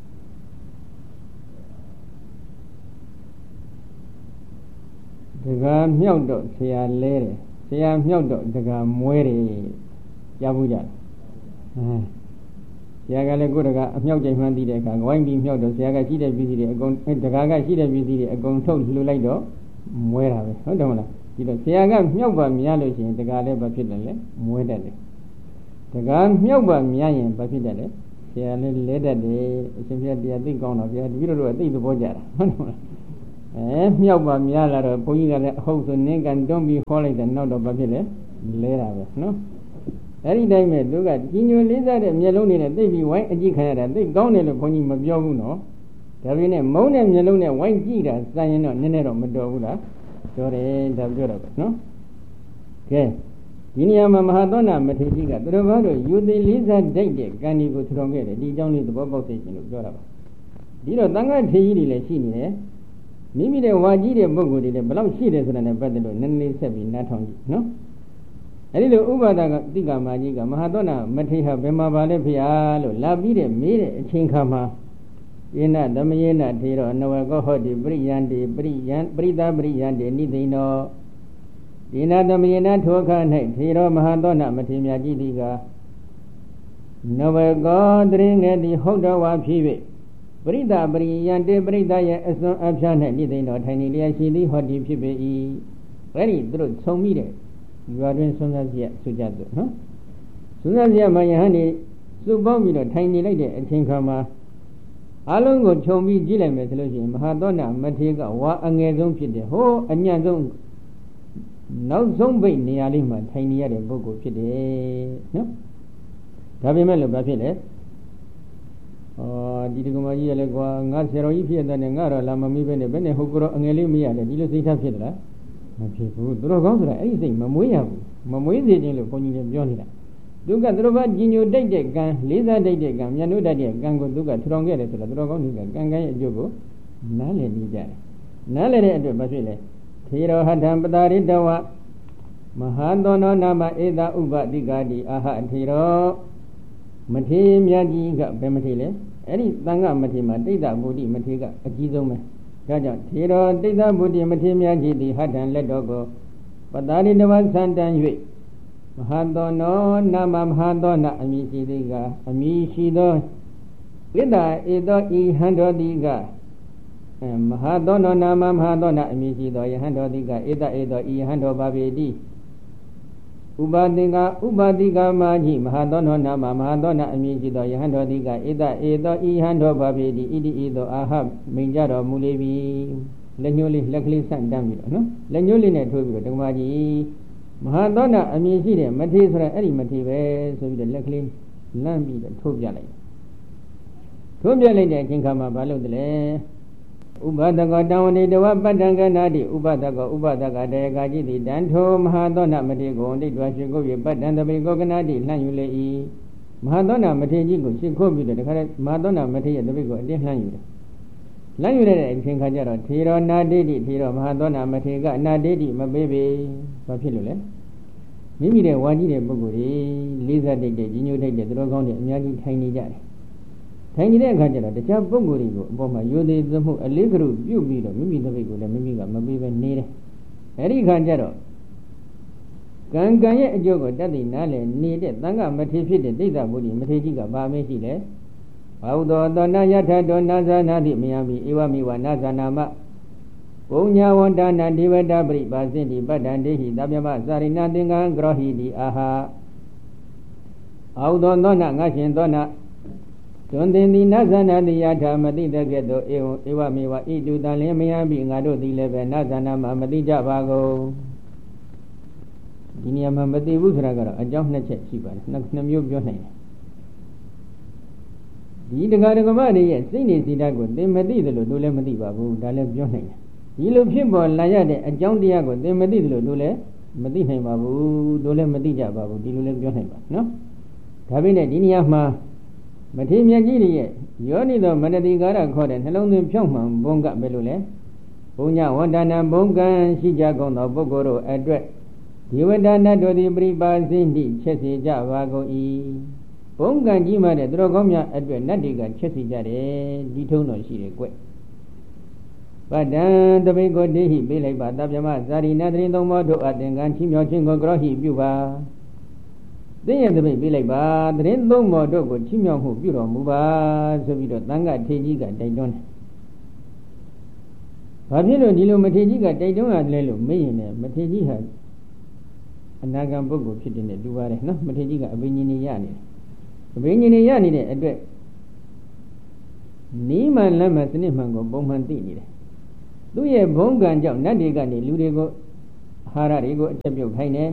ဒကာမြောက်တော့ဆရာလဲတယ်ဆရာမြောက်တော့ဒကာမွဲတယ်ကြားဘူးကြလားအဲဆရာကလည်းကိုယ်ဒကာအမြောက်ကြိမ်မှန်းသိတဲ့အခါဝိုင်းပြီးမြောက်တော့ဆရာကရှိတဲ့ပစ္စည်းတွေအကုန်ဒကာကရှိတဲ့ပစ္စည်းတွေအကုန်ထုတ်လှူလိုက်တော့မွဲတာပဲဟုတ်တယ်မလားဒီတော့ဆရာကမြောက်ပါများလို့ရှိရင်ဒကာလည်းဘာဖြစ်တယ်လဲမွဲတတ်တယ်ဒကာမြောက်ပါများရင်ဘာဖြစ်တတ်လဲဆရာလည်းလဲတတ်တယ်အရှင်ဘုရားတရားသိကောင်းတော့ဘုရားတပည့်တော်တို့အသိသဘောကြတာဟုတ်တယ်မလားအဲမြောက်ပါများလာတော့ဘုန်းကြီးကလည်းအဟုတ်ဆိုနင်းကန်တွန်းပြီးခေါ်လိုက်တယ်နောက်တော့ဘာဖြစ်လဲလဲတာပဲနော်အဲ့ဒီတိုင်းပဲသူကကြီးညိုလေးစားတဲ့မျက်လုံးတွေနဲ့သိပြီးဝိုင်းအကြည့်ခံရတာသိကောင်းတယ်လို့ဘုန်းကြီးမပြောဘူးနော်ဒါပေမဲ့မုန်းတဲ့မျက်လုံးနဲ့ဝိုင်းကြည့်တာစရင်တော့နည်းနည်းတော့မတော်ဘူးလားပြောတယ်ဒါပြောတော့ပဲနော်ကဲဒီနေရာမှာမဟာသောနာမထေရကြီးကသူတော်ဘာတို့ယူသေးလေးစားတတ်တဲ့ကံဒီကိုထူထောင်ခဲ့တယ်ဒီအကြောင်းလေးသဘောပေါက်သိခြင်းလို့ပြောတာပါဒီတော့သံဃာထေကြီးတွေလည်းရှိနေတယ်မိမိတဲ့ဝါကြီးတဲ့ပုဂ္ဂိုလ်တွေလည်းဘယ်လောက်ရှိတယ်ဆိုတာနဲ့ပတ်သက်လို့နည်းနည်းဆက်ပြီးနားထောင်ကြည့်နော်အဲဒီလိုဥပါဒကတိကမာကြီးကမဟာသောနာမထေရဘယ်မှာပါလဲဖေဟာလို့လာပြီးတဲ့မေးတဲ့အချိန်ခါမှာယေနသမယေနထေရောနဝကောဟောတိပရိယန္တိပရိယံပရိသပရိယန္တိနိသိဏောယေနသမယေနထောခ၌ထေရောမဟာသောနာမထေရမြတ်ကြီးသည်ကနဝကောတရင်ငယ်သည်ဟုတ်တော်ဝါဖြစ်၍ပရိသပရိယန္တိပရိသရဲ့အစွန်းအဖျား၌နိသိဏောထိုင်နေလျက်ရှိသည်ဟောတိဖြစ်ပေ၏အဲ့ဒီသူတို့ဆုံမိတဲ့ရွာတွင်ဆွမ်းစားစီရဆိုကြသူနော်ဆွမ်းစားစီရမှာယဟန်နေစုပေါင်းပြီးတော့ထိုင်နေလိုက်တဲ့အချိန်ခါမှာအလုံးကိုခြုံပြီးကြည့်လိုက်မယ်ဆိုလို့ရှိရင်မဟာသောနာမထေရကဝါအငယ်ဆုံးဖြစ်တယ်ဟိုးအညံ့ဆုံးနောက်ဆုံးပိတ်နေရာလေးမှာထိုင်နေရတဲ့ပုဂ္ဂိုလ်ဖြစ်တယ်နော်ဒါပေမဲ့လည်းဘာဖြစ်လဲအော်ဒီတက္ကမကြီးရလဲကွာငါဆရာတော်ကြီးဖြစ်တဲ့ငါတော့လာမမေးပဲနဲ့ဘယ်နဲ့ဟုတ်ကြောအငယ်လေးမရတယ်ဒီလိုစိတ်ထားဖြစ်သလားမဖြစ်ဘူးသူတော်ကောင်းဆိုတာအဲ့ဒီစိတ်မမွေးရဘူးမမွေးစေခြင်းလို့ဘုန်းကြီးလည်းပြောနေတာသူကသူတော်ဘာကြီးညိုတိတ်တဲ့ကံလေးစားတိတ်တဲ့ကံမြတ်နိုးတတ်တဲ့ကံကိုသူကထူထောင်ခဲ့တယ်ဆိုတော့သူတော်ကောင်းကြီးကကံကံရဲ့အကျိုးကိုနားလည်နေကြတယ်နားလည်တဲ့အတွက်ဘာဖြစ်လဲထေရောဟထံပတာရိတဝမဟာသောနောနာမဧတဥပတိကာတိအာဟထေရောမထေရမြတ်ကြီးကဘယ်မထေရလဲအဲ့ဒီသံဃမထေရမှာတိဋ္ဌဗုဒ္ဓမထေရကအကြီးဆုံးပဲဒါကြောင့်ထေရောတိဋ္ဌဗုဒ္ဓမထေရမြတ်ကြီးသည်ဟထံလက်တော်ကိုပတာရိတဝဆန္တန်၍မဟာသောနောနာမမဟာသောနာအမည်ရှိသည်ကအမည်ရှိသောဣဒ္ဓဧသောဤဟံတော်သည်ကမဟာသောနောနာမမဟာသောနာအမည်ရှိသောယဟံတော်သည်ကဧတဧသောဤဟံတော်ပါပေတိဥပါတိကဥပါတိကမာကြီးမဟာသောနောနာမမဟာသောနာအမည်ရှိသောယဟံတော်သည်ကဧတဧသောဤဟံတော်ပါပေတိဣတိဧသောအာဟမိန်ကြတော်မူလေပြီလက်ညှိုးလေးလက်ကလေးဆန့်တမ်းပြီးတော့နော်လက်ညှိုးလေးနဲ့ထိုးပြီးတော့ဒကမာကြီးမဟာသောနာအမည်ရှိတဲ့မထေရဆိုတဲ့အဲ့ဒီမထေရပဲဆိုပြီးတော့လက်ကလေးလမ်းပြီးတော့ထိုးပြလိုက်ထိုးပြလိုက်တဲ့အချိန်ခါမှာဘာလုပ်တယ်လဲဥပဒကောတံဝတိတဝပတ္တံကနာတိဥပဒကောဥပဒကတေကာจิติတံထိုမဟာသောနာမထေရကိုတိတွာရှိကိုပြပတ္တံတပိကောကနာတိလှန့်ယူလေ၏မဟာသောနာမထေရကြီးကိုရှင်းခိုးပြီးတော့တခါတည်းမဟာသောနာမထေရရဲ့တပိကိုအတင်းလှန့်ယူတယ်လှန့်ယူတဲ့အချိန်ခါကျတော့ထေရောနာတိတိထေရောမဟာသောနာမထေရကအနာတိတိမပေးပေဘာဖြစ်လို့လဲမိမိတဲ့ဝါကြီးတဲ့ပုဂ္ဂိုလ်တွေလေးစားတိတ်တဲ့ကြီးညိုတိတ်တဲ့သူတော်ကောင်းတွေအများကြီးထိုင်နေကြတယ်ထိုင်နေတဲ့အခါကျတော့တခြားပုဂ္ဂိုလ်တွေကိုအပေါ်မှာယိုသေးသမှုအလေးကရုပြုတ်ပြီးတော့မိမိတပိတ်ကိုလည်းမိမိကမပေးပဲနေတယ်အဲဒီအခါကျတော့ကံကံရဲ့အကျိုးကိုတတ်သိနားလည်နေတဲ့သံဃမထေရဖြစ်တဲ့ဒိဋ္ဌဗုဒ္ဓမထေရကြီးကဘာမေးရှိလဲဘာဟုသောသောနာယထတောနာဇာနာတိမယံမိဧဝမိဝနာဇာနာမပုညဝန္တနာဒီဝတ္တပရိပါစိတိပတ္တန္တိဟိသဗ္ဗမသာရိဏသင်္ကံဂရောဟိတိအာဟာအောက်သောသောနာငါရှင်သောနာတွင်တင်သည်နသနာတိယထာမတိတကဲ့သို့ဧဝဧဝမေဝဣတုတံလင်းမယံပိငါတို့သည်လည်းပဲနသနာမှာမတိကြပါကုန်ဒီနေရာမှာမတိဘူးဆိုတာကတော့အကြောင်းနှစ်ချက်ရှိပါတယ်နှစ်မျိုးပြောနိုင်တယ်ဒီတရားဓမ္မတွေရဲ့စိတ်နေစိတ်ဓာတ်ကိုသင်မသိသလိုတို့လည်းမသိပါဘူးဒါလည်းပြောနိုင်တယ်ဒီလိုဖြစ်ပေါ်လာရတဲ့အကြောင်းတရားကိုသင်မသိသလိုတို့လည်းမသိနိုင်ပါဘူးတို့လည်းမသိကြပါဘူးဒီလိုလည်းပြောနိုင်ပါနော်ဒါပေမဲ့ဒီနေရာမှာမထေမြတ်ကြီးတွေရဲ့ယောနိသောမနတိကာရခေါ်တဲ့နှလုံးသွင်းဖြောင့်မှန်ဘုံကပဲလို့လဲဘုံညဝန္ဒနာဘုံကံရှိကြကုန်သောပုဂ္ဂိုလ်တို့အတွက်ဒီဝတ္တနတ်တို့သည်ပရိပါစိတိချက်စီကြပါကုန်၏ဘုံကံကြီးမှတဲ့သူတော်ကောင်းများအတွက်နတ်တွေကချက်စီကြတယ်ဒီထုံးတော်ရှိတယ်ကွပတ္တံတပိကိုတေဟိပေးလိုက်ပါတဗျမဇာရိနတရင်သုံးမောတို့အသင်္ကန်းချီးမြှောက်ခြင်းကိုကရောဟိပြုပါသိရင်တပိပေးလိုက်ပါတရင်သုံးမောတို့ကိုချီးမြှောက်မှုပြုတော်မူပါဆိုပြီးတော့သံဃထေကြီးကတိုက်တွန်းတယ်ဘာဖြစ်လို့ဒီလိုမထေကြီးကတိုက်တွန်းရတယ်လို့မေးရင်လည်းမထေကြီးဟာအနာဂံပုဂ္ဂိုလ်ဖြစ်တဲ့တူပါတယ်နော်မထေကြီးကအဘိညာဉ်ရနေတယ်အဘိညာဉ်ရနေတဲ့အတွက်နီးမှန်လက်မှန်စနစ်မှန်ကိုပုံမှန်သိနေတယ်သူ့ရဲ့ဘုံကံကြောင့်နတ်တွေကနေလူတွေကိုအာဟာရတွေကိုအချက်ပြုတ်ခိုင်းတယ်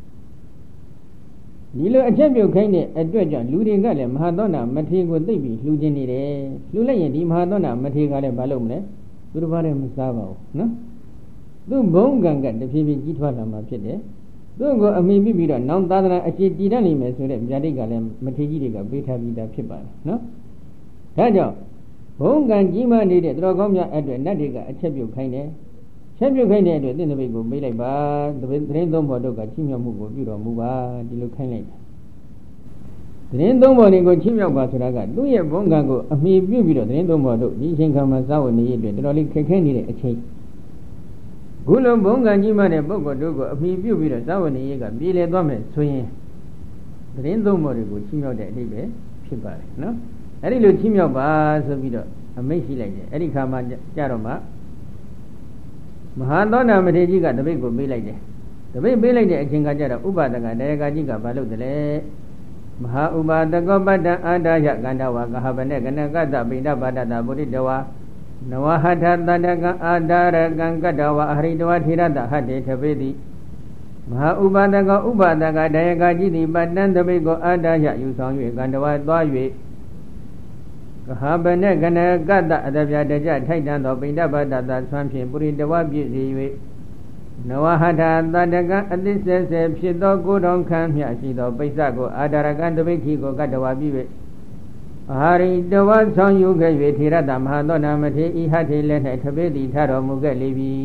ဒီလိုအချက်ပြုတ်ခိုင်းတဲ့အတွက်ကြောင့်လူတွေကလည်းမဟာသောနာမထေကိုသိပြီးလှူခြင်းနေတယ်လှူလိုက်ရင်ဒီမဟာသောနာမထေကလည်းမလုပ်မလဲသူတစ်ပါးတည်းမစားပါဘူးနော်သူ့ဘုံကံကတဖြည်းဖြည်းကြီးထွားလာမှဖြစ်တယ်သူ့ကိုအမိပြီးပြီးတော့နောင်သာသနာအခြေတည်တတ်နိုင်မယ်ဆိုတဲ့ဗျာဒိတ်ကလည်းမထေကြီးတွေကပေးထားပြီးသားဖြစ်ပါတယ်နော်ဒါကြောင့်ဘုံကံကြီးမှနေတဲ့သူတော်ကောင်းများအတွက်နတ်တွေကအချက်ပြုတ်ခိုင်းတယ်ချက်ပြုတ်ခိုင်းတဲ့အတွက်သင်္တပိတ်ကိုပေးလိုက်ပါသတင်းသုံးဖို့တို့ကချီးမြှောက်မှုကိုပြုတော်မူပါဒီလိုခိုင်းလိုက်တယ်သတင်းသုံးဖို့တွေကိုချီးမြှောက်ပါဆိုတာကသူ့ရဲ့ဘုံကံကိုအမိပြုပြီးတော့သတင်းသုံးဖို့တို့ဒီအချိန်ခါမှာစာဝတ်နေရတဲ့တော်တော်လေးခက်ခဲနေတဲ့အချိန်ခုလိုဘုံကံကြီးမှတဲ့ပုဂ္ဂိုလ်တို့ကိုအမိပြုပြီးတော့စာဝတ်နေရကပြည်လည်သွားမယ်ဆိုရင်သတင်းသုံးဖို့တွေကိုချီးမြှောက်တဲ့အဓိပ္ပာယ်ဖြစ်ပါတယ်နော်အဲ့ဒီလိုချီးမြှောက်ပါဆိုပြီးတော့အမိန့်ရှိလိုက်တယ်အဲ့ဒီခါမှာကြတော့မှမဟာသောနာမထေကြီးကတပိတ်ကိုပေးလိုက်တယ်တပိတ်ပေးလိုက်တဲ့အချိန်ကကြတော့ဥပဒကတေရကကြီးကဘာလုပ်တယ်လဲမဟာဥပါဒကောပတ္တအာဒါယကန္တဝါကဟဗနေကနကတပိဏဘာဒတာပုရိတဝါနဝဟထတတကံအာဒါရကံကတဝါအဟရိတဝါထေရတဟတေထပေတိမဟာဥပါဒကောဥပဒကတေရကကြီးသည်ပတ္တံတပိတ်ကိုအာဒါယယူဆောင်၍ကန္တဝါသွား၍ကဟဗနေကနကတအတပြတကြထိုက်တန်သောပိဏဘာဒတာဆွမ်းဖြင့်ပုရိတဝါပြည့်စေ၍နဝဟထတတကံအသစ္စေစေဖြစ်သောကိုယ်တော်ခံမြရှိသောပိဿကိုအာဒါရကံတပိတ်ခီကိုကတဝါပြည့်၍အာရိတဝါဆောင်ယူခဲ့၍ထေရတမဟာသောနာမထေဤဟထေလည်း၌ထပေသည်ထတော်မူခဲ့လေပြီ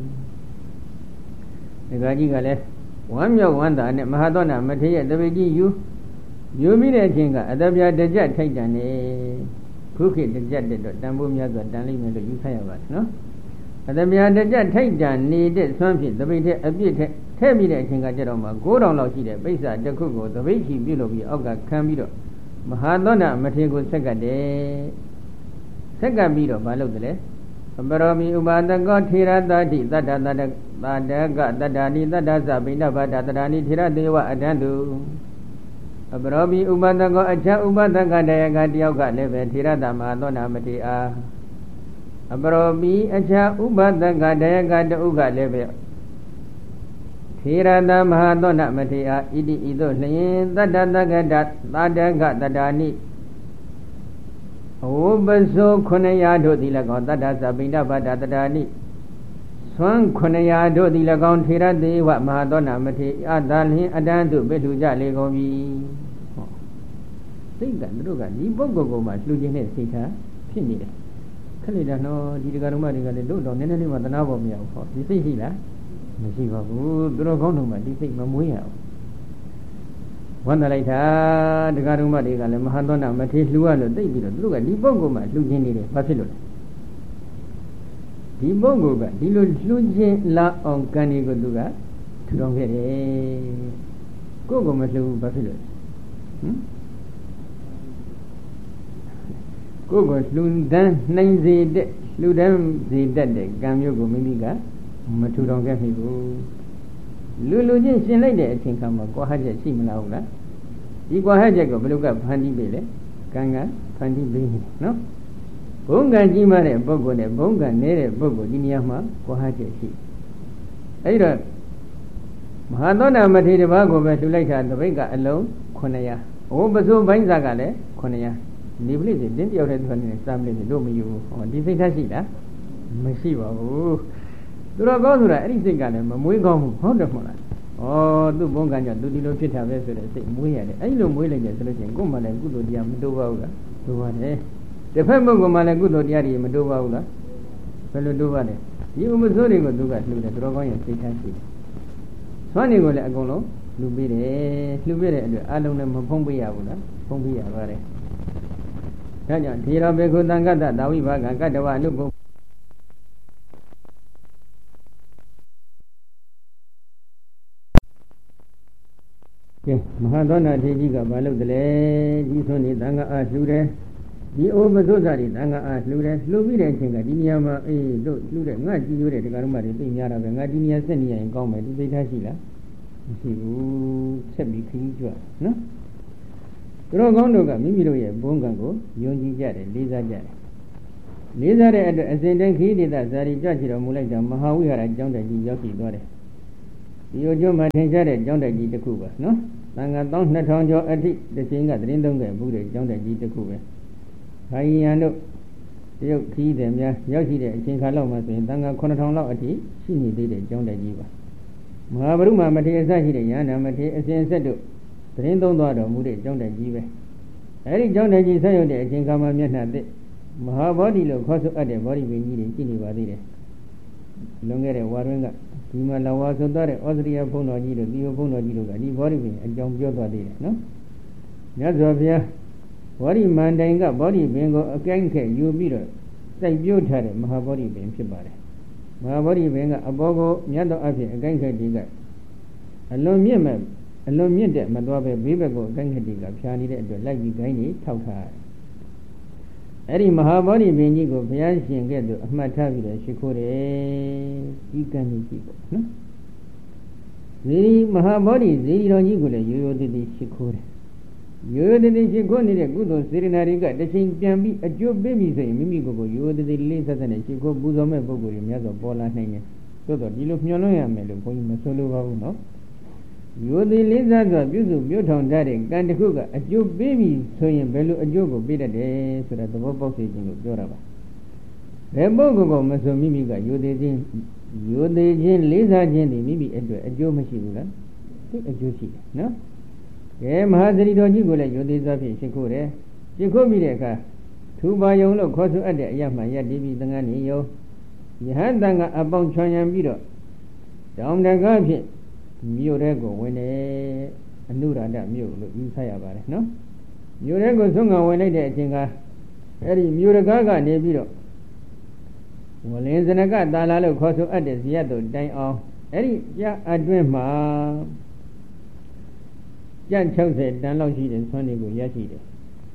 ဒီကကြီးကလည်းဝမ်းမြောက်ဝမ်းသာနဲ့မဟာသောနာမထေရဲ့တပိတ်ကြီးယူယူပြီးတဲ့အချိန်ကအတပြတကြထိုက်တန်နေခုခေတ်တကြတဲ့တော့တန်ဖိုးများစွာတန်လိမ့်မယ်လို့ယူဆရပါတယ်နော်အတပြတကြထိုက်တန်နေတဲ့ဆွမ်းဖြင့်တပိတ်တဲ့အပြစ်ထက်ထဲ့ပြီးတဲ့အချိန်ကကြတော့မှကိုးတောင်လောက်ရှိတဲ့ပိဿတစ်ခုကိုတပိတ်ချီပြုလုပ်ပြီးအောက်ကခံပြီးတော့မဟာသောနာမထေကိုဆက်ကတ်တယ်ဆက်ကပ်ပြီးတော့မလုပ်တယ်လေအပရောမိဥပါဒကောထေရတာတိသတ္တတတ္တပါဒကတတ္တာနိတတ္တသပိဏဘာဒတတာနိထေရတေဝအတန္တုအပရောမိဥပါဒကောအခြားဥပါဒကတရားကတယောက်ကလည်းပဲထေရတာမဟာသောနာမထေအားအပရောမိအခြားဥပါဒကတရားကတဥကလည်းပဲထေရတမဟာသောနာမထေအားဣတိဤသို့လျင်တတ္တတကတသာတကတတာနိဝပသောခုနှစ်ရာတို့သည်၎င်းတတ္တသပိဏဘာဒတတာနိသွမ်းခုနှစ်ရာတို့သည်၎င်းထေရတေဝမဟာသောနာမထေအာသာလျင်အတန်းသို့ပိလှူကြလေကုန်ပြီဟောစိတ်ကတို့ကဒီပုဂ္ဂိုလ်ကမှလှူခြင်းနဲ့စိတ်ထားဖြစ်နေတယ်ခက်လေတာနော်ဒီတရားတော်မတွေကလည်းတို့တော့နည်းနည်းလေးမှသနာဖို့မရဘူးဟောဒီစိတ်ရှိလားမရှိပါဘူးသူတော်ကောင်းတို့မှဒီစိတ်မမွေးရဘူးဝန္တလိုက်တာတရားတော်မတွေကလည်းမဟာသောနာမထေလှူရလို့သိပြီးတော့သူတို့ကဒီပုဂ္ဂိုလ်မှလှူခြင်းနေတယ်ဘာဖြစ်လို့လဲဒီပုဂ္ဂိုလ်ကဒီလိုလှူခြင်းလာအောင်ကံတွေကိုသူကထူထောင်ခဲ့တယ်ကိုယ့်ကိုမလှူဘူးဘာဖြစ်လို့ဟမ်ကိုယ့်ကိုလှူဒန်းနိုင်စေတဲ့လူတန်းစီတက်တဲ့ကံမျိုးကိုမိမိကမထူထောင်ခဲ့မိဘူးလူလူချင်းရှင်လိုက်တဲ့အချိန်ခါမှာကွာဟချက်ရှိမလားဟုတ်လားဒီကွာဟချက်ကိုဘယ်လိုကဖန်တီးပေးလဲကံကဖန်တီးပေးနေနော်ဘုံကံကြီးမှတဲ့ပုဂ္ဂိုလ်နဲ့ဘုံကံနေတဲ့ပုဂ္ဂိုလ်ဒီနေရာမှာကွာဟချက်ရှိအဲ့တော့မဟာသောတာမထေရတပါးကိုပဲလှူလိုက်တာတပိတ်ကအလုံးခုနှစ်ရာဟိုပစိုးပိုင်းစားကလည်းခုနှစ်ရာနေပလိစေတင်းတယောက်တည်းသူကနေစားပလိစေတို့မယူဘူးဟောဒီစိတ်ထားရှိလားမရှိပါဘူးသူတော်ကောင်းဆိုတာအဲ့ဒီစိတ်ကလည်းမမွေးကောင်းဘူးဟုတ်တယ်မဟုတ်လားဩသူ့ဘုံကံကြောင့်သူဒီလိုဖြစ်တာပဲဆိုတဲ့စိတ်မွေးရတယ်အဲ့လိုမွေးလိုက်တယ်ဆိုလို့ရှိရင်ကိုယ်မှလည်းကုသိုလ်တရားမတိုးပါဘူးလားတိုးပါတယ်တစ်ဖက်ပုဂ္ဂိုလ်မှလည်းကုသိုလ်တရားတွေမတိုးပါဘူးလားဘယ်လိုတိုးပါလဲဒီဥပစိုးတွေကိုသူကလှူတယ်သူတော်ကောင်းရဲ့စိတ်ထားရှိတယ်ဆွမ်းတွေကိုလည်းအကုန်လုံးလှူပေးတယ်လှူပေးတဲ့အတွက်အလုံးလည်းမဖုံးပေးရဘူးလားဖုံးပေးရပါတယ်ဒါကြောင့်ထေရဘေကုသံဃတ္တသာဝိဘာကကတ္တဝအနုပုကဲမဟာသောနာထေကြီးကဘာလုပ်တယ်လဲဒီဆိုနေသံဃာအားလှူတယ်ဒီအိုမသုဇာတွေသံဃာအားလှူတယ်လှူပြီးတဲ့အချိန်ကဒီနေရာမှာအေးတို့လှူတဲ့ငါကြည်ညိုတဲ့ဒကာတော်မတွေသိများတာပဲငါဒီနေရာဆက်နေရရင်ကောင်းမယ်ဒီသိထားရှိလားမရှိဘူးဆက်ပြီးခရီးကြွနော်သူတော်ကောင်းတို့ကမိမိတို့ရဲ့ဘုံကံကိုယုံကြည်ကြတယ်လေးစားကြတယ်လေးစားတဲ့အတွက်အစဉ်တိုင်းခရီးဒေသဇာတိကြွချတော်မူလိုက်တာမဟာဝိဟာရကျောင်းတိုက်ကြီးရောက်ရှိသွားတယ်ဒီလိုကျိုးမှာထင်ရှားတဲ့ကျောင်းတိုက်ကြီးတစ်ခုပါနော်သံဃာပေါင်းနှစ်ထောင်ကျော်အထိတစ်ချိန်ကသတင်းသုံးခဲ့ဘူးတဲ့ကျောင်းတိုက်ကြီးတစ်ခုပဲခါရီယံတို့တရုတ်ခီးတယ်များရောက်ရှိတဲ့အချိန်ခါလောက်မှဆိုရင်သံဃာခုနှစ်ထောင်လောက်အထိရှိနေသေးတဲ့ကျောင်းတိုက်ကြီးပါမဟာဗုဒ္ဓမထေရအစရှိတဲ့ယန္နာမထေရအစဉ်ဆက်တို့သတင်းသုံးသွားတော်မူတဲ့ကျောင်းတိုက်ကြီးပဲအဲဒီကျောင်းတိုက်ကြီးဆက်ရောက်တဲ့အချိန်ခါမှာမျက်နှာသစ်မဟာဗောဓိလို့ခေါ်ဆိုအပ်တဲ့ဗောဓိပင်ကြီးတွေရှိနေပါသေးတယ်လွန်ခဲ့တဲ့ဝါတွင်ကဒီမှာလာဝါဆိုသွားတဲ့ဩစတြေးလျဘုန်းတော်ကြီးတို့ဒီဘုန်းတော်ကြီးတို့ကဒီဗောဓိပင်အကြောင်းပြောသွားသေးတယ်နော်မြတ်စွာဘုရားဗောဓိမန္တိုင်ကဗောဓိပင်ကိုအကိုင်းခက်ယူပြီးတော့စိုက်ပျိုးထားတဲ့မဟာဗောဓိပင်ဖြစ်ပါတယ်မဟာဗောဓိပင်ကအပေါ်ကိုမြတ်တော်အဖြစ်အကိုင်းခက်ဒီကအလွန်မြင့်မဲ့အလွန်မြင့်တဲ့မသွားပဲဘေးဘက်ကိုအကိုင်းခက်ဒီကဖြာနေတဲ့အတွက်လိုက်ပြီးဂိုင်းကြီးထောက်ထားတယ်အဲ့ဒီမဟာဗောဓိပင်ကြီးကိုဘုရားရှင်ကဲ့သို့အမှတ်ထားပြီးတော့ရှိခိုးတယ်ဒီကံကြီးကြီးပေါ့နော်ဇေဒီမဟာဗောဓိဇေဒီတော်ကြီးကိုလည်းရိုးရိုးသေးသေးရှိခိုးတယ်ရိုးရိုးသေးသေးရှိခိုးနေတဲ့ကုသိုလ်စေရနာတွေကတစ်ချိန်ပြန်ပြီးအကျိုးပေးပြီဆိုရင်မိမိကိုယ်ကိုရိုးရိုးသေးသေးလေးဆက်ဆက်နဲ့ရှိခိုးပူဇော်မဲ့ပုဂ္ဂိုလ်တွေများစွာပေါ်လာနိုင်တယ်သို့တော့ဒီလိုမျှော်လင့်ရမယ်လို့ဘုန်းကြီးမဆိုလိုပါဘူးနော်ရိုးသေးလေးစားစွာပြုစုပြုထောင်ထားတဲ့ကံတစ်ခုကအကျိုးပေးပြီဆိုရင်ဘယ်လိုအကျိုးကိုပေးတတ်တယ်ဆိုတာသဘောပေါက်စေခြင်းလို့ပြောတာပါဘယ်ပုဂ္ဂိုလ်ကမဆိုမိမိကရိုးသေးခြင်းရိုးသေးခြင်းလေးစားခြင်းဒီမိမိအတွက်အကျိုးမရှိဘူးလားသူအကျိုးရှိတယ်နော်ကဲမဟာသတိတော်ကြီးကိုလည်းရိုးသေးစွာဖြင့်ရှင်းခိုးတယ်ရှင်းခိုးပြီးတဲ့အခါထူပါယုံလို့ခေါ်ဆိုအပ်တဲ့အရာမှယက်တည်ပြီးသံဃာနေယုံယဟန်တန်ကအပေါင်းချွန်ရံပြီးတော့တောင်တကားဖြင့်မြို့ထဲကိုဝင်တယ်အနုရာဒမြို့လို့ယူဆရပါတယ်နော်မြို့ထဲကိုဆုံးကဝင်လိုက်တဲ့အချိန်ကအဲ့ဒီမြို့တကားကနေပြီးတော့ဝလင်းစနကတာလာလို့ခေါ်ဆိုအပ်တဲ့ဇီယတ်တို့တိုင်အောင်အဲ့ဒီကြအတွင်းမှာကြံ့၆၀တန်လောက်ရှိတဲ့ဆွမ်းတွေကိုရရှိတယ်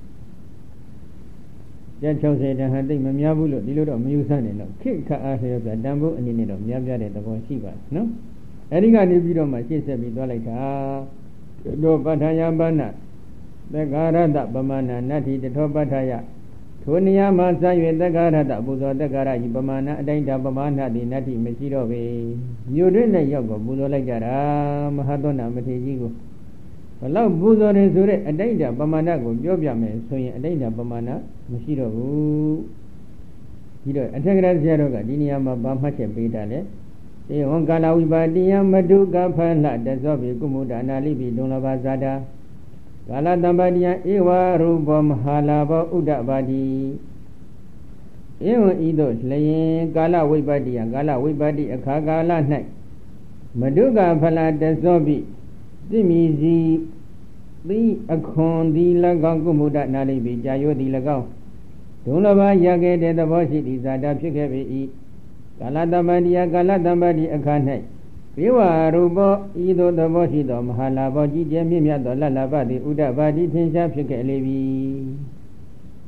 ကြံ့၆၀တန်ဟာတိတ်မများဘူးလို့ဒီလိုတော့မယူဆနိုင်တော့ခိခအားလျော်စွာတန်ဖို့အနေနဲ့တော့များပြားတဲ့သဘောရှိပါတယ်နော်အဲဒီကနေပြီးတော့မှရှင်းဆက်ပြီးသွားလိုက်တာတို့ပဋ္ဌာယပါဏသက္ကာရတပမာဏနတ္ထိတထောပဋ္ဌာယထိုနေရာမှာစ၍သက္ကာရတပူဇော်သက္ကာရဤပမာဏအတိုင်းတာပမာဏသည်နတ္ထိမရှိတော့ပေမြို့တွင်နဲ့ရောက်ကိုပူဇော်လိုက်ကြတာမဟာသောနာမထေရကြီးကိုဘလောက်ပူဇော်တယ်ဆိုတဲ့အတိုင်းတာပမာဏကိုပြောပြမယ်ဆိုရင်အတိုင်းတာပမာဏမရှိတော့ဘူးဒီတော့အထက်ကရာဆရာတော်ကဒီနေရာမှာဗာမှတ်ချက်ပေးတာလေေဝံကာလဝိပါတိယမတုကဖလတသောပိကုမုဒ္ဒနာလိပိဒုံလဘဇာတာကာလတံပါတိယဧဝရူပမဟာလာဘောဥဒ္ဒပါတိဧဝံဤသို့လျင်ကာလဝိပါတိယကာလဝိပါတိအခါကာလ၌မတုကဖလတသောပိသိမိစီသိအခွန်သည်၎င်းကုမုဒ္ဒနာလိပိကြာယောသည်၎င်းဒုံလဘရခဲ့တဲ့သဘောရှိသည်ဇာတာဖြစ်ခဲ့ပေ၏ကာလတမ္ပတိယကာလတမ္ပတိအခါ၌ဘေဝရူပဤသို့သဘောရှိသောမဟာလာဘောကြီးကျယ်မြင့်မြတ်သောလလ္လပတိဥဒ္ဒပါတိထင်ရှားဖြစ်ခဲ့လေပြီ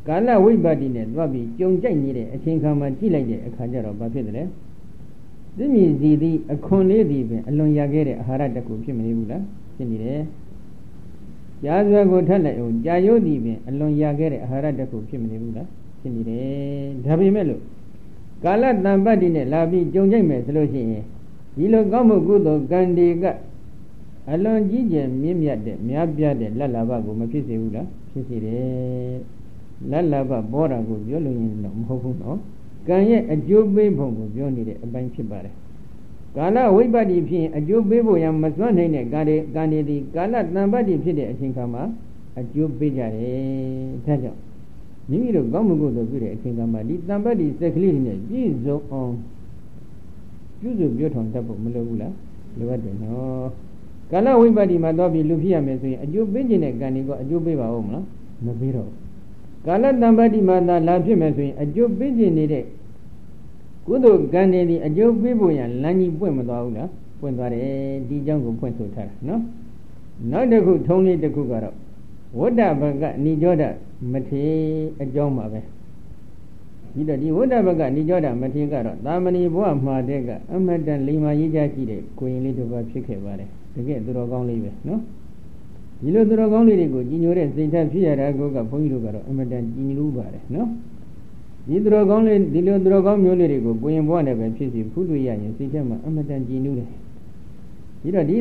ကာလဝိပဿနာနဲ့သွားပြီးကြုံကြိုက်နေတဲ့အချိန်ခါမှာကြည့်လိုက်တဲ့အခါကျတော့ဘာဖြစ်တယ်လဲသိမြင်စီသည်အခွန်လေးသည်ပင်အလွန်ရခဲ့တဲ့အာဟာရတစ်ခုဖြစ်မနေဘူးလားဖြစ်နေတယ်ကြာစွာကိုထက်လိုက်အောင်ကြာရိုးသည်ပင်အလွန်ရခဲ့တဲ့အာဟာရတစ်ခုဖြစ်မနေဘူးလားဖြစ်နေတယ်ဒါပေမဲ့လို့ကာလတံပတ္တိနဲ့လာပြီးကြုံကြိုက်မယ်ဆိုလို့ရှိရင်ဒီလိုကောင်းမှုကုသိုလ်ကံတွေကအလွန်ကြီးကျယ်မြင့်မြတ်တဲ့များပြားတဲ့လက်လာဘကိုမဖြစ်စေဘူးလားဖြစ်စေတယ်လက်လာဘဘောတာကိုပြောလို့ရင်တော့မဟုတ်ဘူးနော်ကံရဲ့အကျိုးပေးပုံကိုပြောနေတဲ့အပိုင်းဖြစ်ပါတယ်ကာလဝိပဿနာဖြစ်ရင်အကျိုးပေးဖို့ရမစွမ်းနိုင်တဲ့ကံတွေကံတွေဒီကာလတံပတ္တိဖြစ်တဲ့အချိန်ခါမှာအကျိုးပေးကြတယ်ဒါကြောင့်မိမိတို့ကောင်းမှုကုသိုလ်ပြုတဲ့အချိန်ခါမှာဒီတံပတ္တိစက်ကလေးတွေနဲ့ပြည့်စုံအောင်ပြုစုပြောထောင်တတ်ဖို့မလိုဘူးလားလိုအပ်တယ်နော်ကာလဝိပဿနာမှာတော့ပြီးလူဖြစ်ရမယ်ဆိုရင်အကျိုးပေးခြင်းတဲ့ကံတွေကအကျိုးပေးပါဦးမလားမပေးတော့ကာလတံပတ္တိမှာသာလာဖြစ်မယ်ဆိုရင်အကျိုးပေးခြင်းနေတဲ့ကုသိုလ်ကံတွေဒီအကျိုးပေးဖို့ရန်လမ်းကြီးပွင့်မသွားဘူးလားပွင့်သွားတယ်ဒီအကြောင်းကိုဖွင့်ဆိုထားတာနော်နောက်တစ်ခုထုံးလေးတစ်ခုကတော့ဝဋ္ဌဘဂနိကြောဒမထေအကြောင်းပါပဲဒီတော့ဒီဝဋ္ဌဘဂနိကြောဒမထေကတော့သာမဏေဘဝမှာတဲ့ကအမတန်လိမ္မာရေးကြရှိတဲ့ကိုရင်လေးတစ်ပါးဖြစ်ခဲ့ပါတယ်တကယ်သူတော်ကောင်းလေးပဲနော်ဒီလိုသူတော်ကောင်းလေးတွေကိုကြီးညိုတဲ့စိတ်ဓာတ်ဖြစ်ရတာကိုကဘုန်းကြီးတို့ကတော့အမတန်ကြီးညိုပါတယ်နော်ဒီသူတော်ကောင်းလေးဒီလိုသူတော်ကောင်းမျိုးလေးတွေကိုကိုရင်ဘဝနဲ့ပဲဖြစ်စီဖူးတွေ့ရရင်စိတ်ထဲမှာအမတန်ကြီးညိုတယ်ဒီတော့ဒီ